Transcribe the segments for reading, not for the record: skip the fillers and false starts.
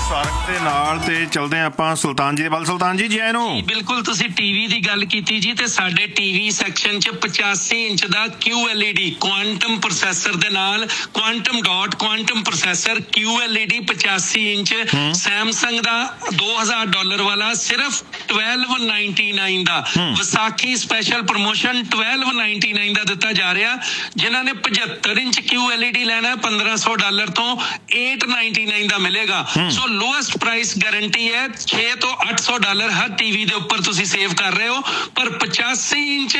Shark ਦੇ ਨਾਲ ਤੇ ਚਲਦੇ ਹਾਂ ਆਪਾਂ ਸੁਲਤਾਨ ਜੀ ਦੇ ਵੱਲ। ਸੁਲਤਾਨ ਜੀ ਆਇਆਂ ਨੂੰ। ਬਿਲਕੁਲ, ਤੁਸੀਂ ਟੀਵੀ ਦੀ ਗੱਲ ਕੀਤੀ ਜੀ, ਤੇ ਸਾਡੇ ਟੀਵੀ ਸੈਕਸ਼ਨ 'ਚ 85 ਇੰਚ ਦਾ QLED ਕੁਆਂਟਮ ਪ੍ਰੋਸੈਸਰ ਦੇ ਨਾਲ quantum dot quantum processor QLED 85 inch Samsung ਦਾ $2000 ਵਾਲਾ ਸਿਰਫ 1299 ਦਾ ਵਿਸਾਖੀ ਸਪੈਸ਼ਲ ਪ੍ਰਮੋਸ਼ਨ 1299 ਦਾ ਦਿੱਤਾ ਜਾ ਰਿਹਾ। ਜਿਨ੍ਹਾਂ ਨੇ 75 ਇੰਚ QLED ਲੈਣਾ $1500 ਤੋਂ 899 ਦਾ ਮਿਲੇਗਾ। ਸੋ ਲੋਐਸਟ ਪ੍ਰਾइस गारंटी है। $600 ਤੋਂ $800 हर टीवी ਦੇ ਉੱਪਰ ਤੁਸੀਂ ਸੇਵ ਕਰ ਰਹੇ ਹੋ, ਪਰ 85 ਇੰਚ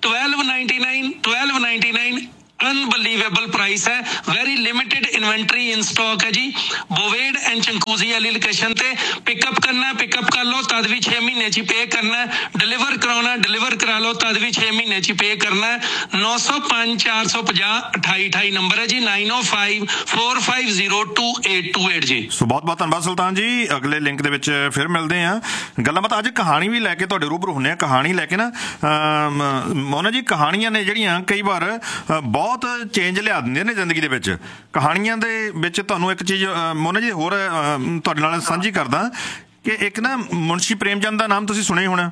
1299 अनबिलीवेबल प्राइस है। Very limited inventory in stock है जी। बोवेड एंड चंकूजी वाली लोकेशन ते पिकअप करना है, पिकअप कर लो, तद भी 6 महीने ची पे करना है। डिलीवर कराना, डिलीवर करा लो, तद भी 6 महीने ची पे करना है। 905 450 2828 नंबर है जी। 9054502828 जी। ਸੋ ਬਹੁਤ ਬਹੁਤ ਧੰਨਵਾਦ ਸੁਲਤਾਨ ਜੀ। ਅਗਲੇ ਲਿੰਕ ਦੇ ਵਿੱਚ ਫਿਰ ਮਿਲਦੇ ਹਾਂ। ਗੱਲਾਂ ਬਾਤਾਂ ਅੱਜ ਕਹਾਣੀ ਵੀ ਲੈ ਕੇ ਤੁਹਾਡੇ ਰੂਬਰੂ ਹੁੰਦੇ ਆ। ਕਹਾਣੀ ਲੈ ਕੇ ਨਾ ਮੋਨਾ ਜੀ, ਕਹਾਣੀਆਂ ਨੇ ਜਿਹੜੀਆਂ ਕਈ ਵਾਰ ਬਹੁਤ ਚੇਂਜ ਲਿਆ ਦਿੰਦੀਆਂ ਨੇ ਜ਼ਿੰਦਗੀ ਦੇ ਵਿੱਚ। ਕਹਾਣੀਆਂ ਦੇ ਵਿੱਚ ਤੁਹਾਨੂੰ ਇੱਕ ਚੀਜ਼ ਮੋਨਾ ਜੀ ਹੋਰ ਤੁਹਾਡੇ ਨਾਲ ਸਾਂਝੀ ਕਰਦਾ ਕਿ ਇੱਕ ਨਾ ਮੁਨਸ਼ੀ ਪ੍ਰੇਮ ਚੰਦ ਦਾ ਨਾਮ ਤੁਸੀਂ ਸੁਣਿਆ ਹੋਣਾ।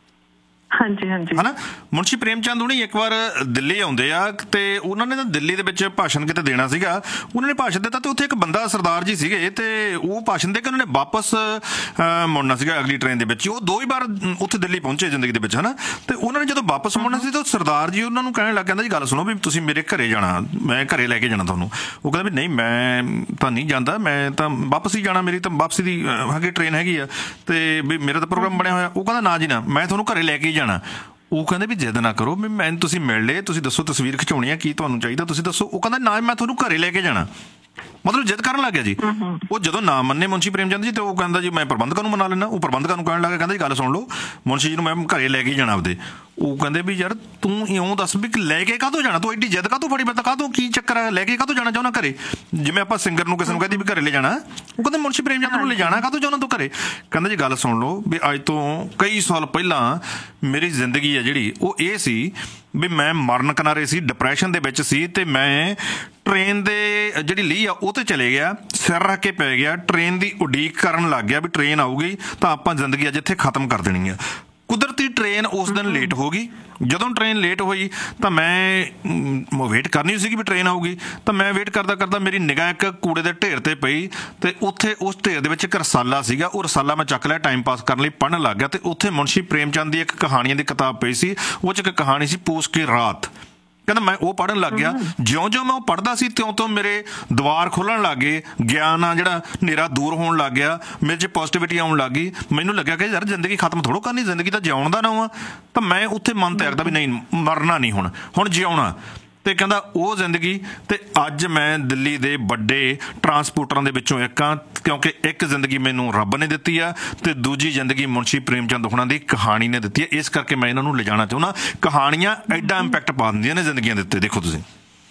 ਹਾਂਜੀ ਹਾਂਜੀ, ਹਨਾ। ਮੁਨਸ਼ੀ ਪ੍ਰੇਮ ਚੰਦ ਹੁਣੀ ਇੱਕ ਵਾਰ ਦਿੱਲੀ ਆਉਂਦੇ ਆ ਤੇ ਉਹਨਾਂ ਨੇ ਨਾ ਦਿੱਲੀ ਦੇ ਵਿੱਚ ਭਾਸ਼ਣ ਕਿਤੇ ਦੇਣਾ ਸੀਗਾ। ਉਹਨਾਂ ਨੇ ਭਾਸ਼ਣ ਦਿੱਤਾ ਤੇ ਉੱਥੇ ਇੱਕ ਬੰਦਾ ਸਰਦਾਰ ਜੀ ਸੀਗੇ ਤੇ ਉਹ ਭਾਸ਼ਣ ਦੇ ਕੇ ਉਹਨਾਂ ਨੇ ਵਾਪਸ ਮੁੜਨਾ ਸੀਗਾ ਅਗਲੀ ਟ੍ਰੇਨ ਦੇ ਵਿੱਚ। ਉਹ 2 ਹੀ ਵਾਰ ਉੱਥੇ ਦਿੱਲੀ ਪਹੁੰਚੇ ਜ਼ਿੰਦਗੀ ਦੇ ਵਿੱਚ, ਹਨਾ। ਤੇ ਉਹਨਾਂ ਨੇ ਜਦੋਂ ਵਾਪਸ ਮੁੜਨਾ ਸੀ ਤਾਂ ਸਰਦਾਰ ਜੀ ਉਹਨਾਂ ਨੂੰ ਕਹਿਣ ਲੱਗ ਕਹਿੰਦਾ ਜੀ ਗੱਲ ਸੁਣੋ ਵੀ ਤੁਸੀਂ ਮੇਰੇ ਘਰੇ ਜਾਣਾ, ਮੈਂ ਘਰੇ ਲੈ ਕੇ ਜਾਣਾ ਤੁਹਾਨੂੰ। ਉਹ ਕਹਿੰਦਾ ਵੀ ਨਹੀਂ ਮੈਂ ਤਾਂ ਨਹੀਂ ਜਾਂਦਾ, ਮੈਂ ਤਾਂ ਵਾਪਸ ਹੀ ਜਾਣਾ, ਮੇਰੀ ਤਾਂ ਵਾਪਸੀ ਦੀ ਹੈਗੀ ਟ੍ਰੇਨ ਹੈਗੀ ਆ ਤੇ ਵੀ ਮੇਰਾ ਤਾਂ ਪ੍ਰੋਗਰਾਮ ਬਣਿਆ ਹੋਇਆ। ਉਹ ਕਹਿੰਦਾ ਨਾ ਜੀ ਨਾ, ਮੈਂ ਤੁਹਾਨੂੰ ਘਰੇ ਲੈ ਕੇ ਜਾਣਾ। ਉਹ ਕਹਿੰਦੇ ਵੀ ਜਿੱਦ ਨਾ ਕਰੋ, ਵੀ ਮੈਨੂੰ ਤੁਸੀਂ ਮਿਲ ਲਏ, ਤੁਸੀਂ ਦੱਸੋ ਤਸਵੀਰ ਖਿਚਾਉਣੀ ਆ, ਕੀ ਤੁਹਾਨੂੰ ਚਾਹੀਦਾ ਤੁਸੀਂ ਦੱਸੋ। ਉਹ ਕਹਿੰਦਾ ਨਾ ਮੈਂ ਤੁਹਾਨੂੰ ਘਰੇ ਲੈ ਕੇ ਜਾਣਾ। ਮਤਲਬ ਜਿੱਦ ਕਰਨ ਲੱਗ ਗਿਆ ਜੀ। ਉਹ ਜਦੋਂ ਨਾ ਮੰਨੇ ਮੁਨਸ਼ੀ ਪ੍ਰੇਮ ਚੰਦ ਜੀ ਤੇ ਉਹ ਕਹਿੰਦਾ ਜੀ ਮੈਂ ਪ੍ਰਬੰਧਕਾਂ ਨੂੰ ਮਨਾ ਲੈਣਾ। ਉਹ ਪ੍ਰਬੰਧਕਾਂ ਨੂੰ ਕਹਿਣ ਲੱਗਾ ਕਹਿੰਦਾ ਜੀ ਗੱਲ ਸੁਣ ਲਓ, ਮੁਨਸ਼ੀ ਜੀ ਨੂੰ ਮੈਂ ਘਰੇ ਲੈ ਕੇ ਜਾਣਾ ਆਪਦੇ। ਉਹ ਕਹਿੰਦੇ ਵੀ ਯਾਰ ਤੂੰ ਇਉਂ ਦੱਸ ਵੀ ਲੈ ਕੇ ਕਾਹਤੋਂ ਜਾਣਾ, ਤੂੰ ਐਡੀ ਜਿੱਦ ਕਾਹਤੋਂ ਫੜੀ, ਮੈਂ ਤਾਂ ਕਾਹਤੋਂ ਕੀ ਚੱਕਰ ਹੈ, ਲੈ ਕੇ ਕਾਹਤੋਂ ਜਾਣਾ ਚਾਹੁੰਦਾ ਘਰੇ। ਜਿਵੇਂ ਆਪਾਂ ਸਿੰਗਰ ਨੂੰ ਕਿਸੇ ਨੂੰ ਕਹਿੰਦੀ ਵੀ ਘਰੇ ਲੈ ਜਾਣਾ, ਉਹ ਕਹਿੰਦੇ ਮੁਨਸ਼ੀ ਪ੍ਰੇਮ ਚੰਦ ਨੂੰ ਲੈ ਜਾਣਾ ਕਾਹਤੋਂ ਚਾਹੁੰਦਾ ਤੂੰ ਘਰੇ। ਕਹਿੰਦਾ ਜੀ ਗੱਲ ਸੁਣ ਲਓ ਵੀ ਅੱਜ ਤੋਂ ਕਈ ਸਾਲ ਪਹਿਲਾਂ ਮੇਰੀ ਜ਼ਿੰਦਗੀ ਹੈ ਜਿਹੜੀ ਉਹ ਇਹ ਸੀ ਵੀ ਮੈਂ ਮਰਨ ਕਿਨਾਰੇ ਸੀ, ਡਿਪਰੈਸ਼ਨ ਦੇ ਵਿੱਚ ਸੀ ਤੇ ਮੈਂ ਟ੍ਰੇਨ ਦੇ ਜਿਹੜੀ ਲੀਹ ਆ ਉਹ ਤੇ ਚਲੇ ਗਿਆ, ਸਿਰ ਰੱਖ ਕੇ ਪੈ ਗਿਆ, ਟ੍ਰੇਨ ਦੀ ਉਡੀਕ ਕਰਨ ਲੱਗ ਗਿਆ ਵੀ ਟ੍ਰੇਨ ਆਊਗੀ ਤਾਂ ਆਪਾਂ ਜ਼ਿੰਦਗੀ ਅੱਜ ਇੱਥੇ ਖਤਮ ਕਰ ਦੇਣੀ ਆ। ਕੁਦਰਤੀ ਟ੍ਰੇਨ ਉਸ ਦਿਨ ਲੇਟ ਹੋ ਗਈ। ਜਦੋਂ ਟ੍ਰੇਨ ਲੇਟ ਹੋਈ ਤਾਂ ਮੈਂ ਵੇਟ ਕਰਨੀ ਸੀਗੀ ਵੀ ਟ੍ਰੇਨ ਆਊਗੀ, ਤਾਂ ਮੈਂ ਵੇਟ ਕਰਦਾ ਕਰਦਾ ਮੇਰੀ ਨਿਗਾਹ ਇੱਕ ਕੂੜੇ ਦੇ ਢੇਰ ਤੇ ਪਈ ਤੇ ਉੱਥੇ ਉਸ ਢੇਰ ਦੇ ਵਿੱਚ ਇੱਕ ਰਸਾਲਾ ਸੀਗਾ। ਉਹ ਰਸਾਲਾ ਮੈਂ ਚੱਕ ਲਿਆ, ਟਾਈਮ ਪਾਸ ਕਰਨ ਲਈ ਪੜ੍ਹਨ ਲੱਗ ਗਿਆ ਤੇ ਉੱਥੇ ਮੁਨਸ਼ੀ ਪ੍ਰੇਮ ਚੰਦ ਦੀ ਇੱਕ ਕਹਾਣੀਆਂ ਦੀ ਕਿਤਾਬ ਪਈ ਸੀ। ਉਹ 'ਚ ਇੱਕ ਕਹਾਣੀ ਸੀ ਪੂਸ ਕੀ ਰਾਤ। ਕਹਿੰਦਾ ਮੈਂ ਉਹ ਪੜ੍ਹਨ ਲੱਗ ਗਿਆ। ਜਿਉਂ-ਜਿਉਂ ਮੈਂ ਉਹ ਪੜ੍ਹਦਾ ਸੀ ਤਿਉਂ-ਤਿਉਂ ਮੇਰੇ ਦੁਆਰ ਖੁੱਲ੍ਹਣ ਲੱਗ ਗਏ, ਗਿਆਨ ਆ ਜਿਹੜਾ ਹਨੇਰਾ ਦੂਰ ਹੋਣ ਲੱਗ ਗਿਆ, ਮੇਰੇ 'ਚ ਪੋਜ਼ੀਟਿਵਿਟੀ ਆਉਣ ਲੱਗ ਗਈ। ਮੈਨੂੰ ਲੱਗਿਆ ਕਿ ਯਾਰ ਜ਼ਿੰਦਗੀ ਖਤਮ ਥੋੜ੍ਹਾ ਕਰਨੀ, ਜ਼ਿੰਦਗੀ ਤਾਂ ਜਿਉਣ ਦਾ ਨਾਮ ਆ। ਤਾਂ ਮੈਂ ਉੱਥੇ ਮਨ ਤਿਆਗਦਾ ਵੀ ਨਹੀਂ ਮਰਨਾ ਨਹੀਂ, ਹੁਣ ਜਿਉਣਾ। ਤੇ ਕਹਿੰਦਾ ਉਹ ਜ਼ਿੰਦਗੀ ਤੇ ਅੱਜ ਮੈਂ ਦਿੱਲੀ ਦੇ ਵੱਡੇ ਟਰਾਂਸਪੋਰਟਰਾਂ ਦੇ ਵਿੱਚੋਂ ਇੱਕ ਹਾਂ, ਕਿਉਂਕਿ ਇੱਕ ਜ਼ਿੰਦਗੀ ਮੈਨੂੰ ਰੱਬ ਨੇ ਦਿੱਤੀ ਆ ਤੇ ਦੂਜੀ ਜ਼ਿੰਦਗੀ ਮੁਨਸ਼ੀ ਪ੍ਰੇਮ ਚੰਦ ਹੋਣਾ ਦੀ ਕਹਾਣੀ ਨੇ ਦਿੱਤੀ ਹੈ। ਇਸ ਕਰਕੇ ਮੈਂ ਇਹਨਾਂ ਨੂੰ ਲਿਜਾਣਾ ਚਾਹੁੰਦਾ। ਕਹਾਣੀਆਂ ਐਡਾ ਇੰਪੈਕਟ ਪਾ ਦਿੰਦੀਆਂ ਨੇ ਜ਼ਿੰਦਗੀਆਂ ਦੇ ਉੱਤੇ। ਦੇਖੋ ਤੁਸੀਂ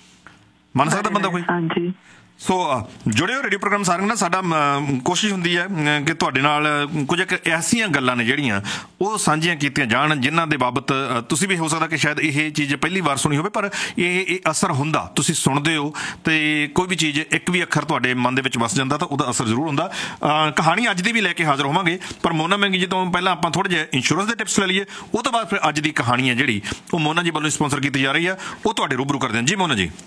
ਮੰਨ ਸਕਦਾ ਬੰਦਾ ਕੋਈ। ਹਾਂਜੀ। ਸੋ ਜੁੜਿਓ ਰੇਡੀਓ ਪ੍ਰੋਗਰਾਮ ਸਾਰਿਆਂ ਨਾਲ। ਸਾਡਾ ਕੋਸ਼ਿਸ਼ ਹੁੰਦੀ ਹੈ ਕਿ ਤੁਹਾਡੇ ਨਾਲ ਕੁਝ ਇੱਕ ਐਸੀਆਂ ਗੱਲਾਂ ਨੇ ਜਿਹੜੀਆਂ ਉਹ ਸਾਂਝੀਆਂ ਕੀਤੀਆਂ ਜਾਣ ਜਿਨ੍ਹਾਂ ਦੇ ਬਾਬਤ ਤੁਸੀਂ ਵੀ ਹੋ ਸਕਦਾ ਕਿ ਸ਼ਾਇਦ ਇਹ ਚੀਜ਼ ਪਹਿਲੀ ਵਾਰ ਸੁਣੀ ਹੋਵੇ, ਪਰ ਇਹ ਅਸਰ ਹੁੰਦਾ। ਤੁਸੀਂ ਸੁਣਦੇ ਹੋ ਤੇ ਕੋਈ ਵੀ ਚੀਜ਼ ਇੱਕ ਵੀ ਅੱਖਰ ਤੁਹਾਡੇ ਮਨ ਦੇ ਵਿੱਚ ਵਸ ਜਾਂਦਾ ਤਾਂ ਉਹਦਾ ਅਸਰ ਜ਼ਰੂਰ ਹੁੰਦਾ। ਕਹਾਣੀ ਅੱਜ ਦੀ ਵੀ ਲੈ ਕੇ ਹਾਜ਼ਰ ਹੋਵਾਂਗੇ, ਪਰ ਮੋਨਾ ਮਹਿੰਗੀ ਜੀ ਤੋਂ ਪਹਿਲਾਂ ਆਪਾਂ ਥੋੜ੍ਹੇ ਜਿਹੇ ਇੰਸ਼ੋਰੈਂਸ ਦੇ ਟਿਪਸ ਲੈ ਲਈਏ। ਉਹ ਤੋਂ ਬਾਅਦ ਫਿਰ ਅੱਜ ਦੀ ਕਹਾਣੀ ਹੈ ਜਿਹੜੀ ਉਹ ਮੋਨਾ ਜੀ ਵੱਲੋਂ ਸਪਾਂਸਰ ਕੀਤੀ ਜਾ ਰਹੀ ਆ, ਉਹ ਤੁਹਾਡੇ ਰੂਬਰੂ ਕਰਦੇ ਹਾਂ ਜੀ। ਮੋਨਾ ਜੀ।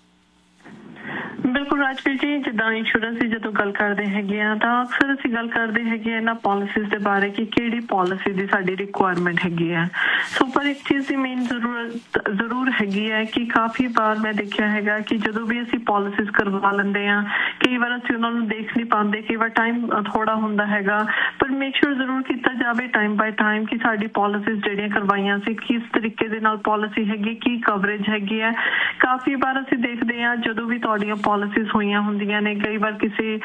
ਬਿਲਕੁਲ ਰਾਜਵੀਰ ਜੀ, ਜਿੱਦਾਂ ਇੰਸ਼ੋਰੈਂਸ ਦੀ ਜਦੋਂ ਗੱਲ ਕਰਦੇ ਹੈਗੇ ਆ ਤਾਂ ਅਕਸਰ ਅਸੀਂ ਗੱਲ ਕਰਦੇ ਹੈਗੇ ਆ ਇਹਨਾਂ ਪਾਲਿਸੀਜ਼ ਦੇ ਬਾਰੇ ਕਿ ਕਿਹੜੀ ਪਾਲਿਸੀ ਦੀ ਸਾਡੀ ਰਿਕੁਆਇਰਮੈਂਟ ਹੈਗੀ ਹੈ। ਸੋ ਪਰ ਇੱਕ ਚੀਜ਼ ਦੀ ਮੇਨ ਜ਼ਰੂਰ ਹੈਗੀ ਹੈ ਕਿ ਕਾਫੀ ਵਾਰ ਮੈਂ ਦੇਖਿਆ ਹੈਗਾ ਕਿ ਜਦੋਂ ਵੀ ਅਸੀਂ ਪਾਲਿਸੀਜ਼ ਕਰਵਾ ਲੈਂਦੇ ਹਾਂ, ਕਈ ਵਾਰ ਅਸੀਂ ਉਹਨਾਂ ਨੂੰ ਦੇਖ ਨਹੀਂ ਪਾਉਂਦੇ, ਕਈ ਵਾਰ ਟਾਈਮ ਥੋੜਾ ਹੁੰਦਾ ਹੈਗਾ, ਪਰ ਮੇਕ ਸ਼ੋਰ ਜ਼ਰੂਰ ਕੀਤਾ ਜਾਵੇ ਟਾਈਮ ਬਾਏ ਟਾਈਮ ਕਿ ਸਾਡੀ ਪਾਲਿਸੀਜ਼ ਜਿਹੜੀਆਂ ਕਰਵਾਈਆਂ ਸੀ ਕਿਸ ਤਰੀਕੇ ਦੇ ਨਾਲ ਪਾਲਿਸੀ ਹੈਗੀ, ਕੀ ਕਵਰੇਜ ਹੈਗੀ ਹੈ। ਕਾਫੀ ਵਾਰ ਅਸੀਂ ਦੇਖਦੇ ਹਾਂ ਜਦੋਂ ਵੀ ਤੁਹਾਡੀਆਂ ਪਾਲਿਸੀਜ਼ ਹੋਈਆਂ ਹੁੰਦੀਆਂ ਨੇ, ਕਈ ਵਾਰ ਕਿਸੇ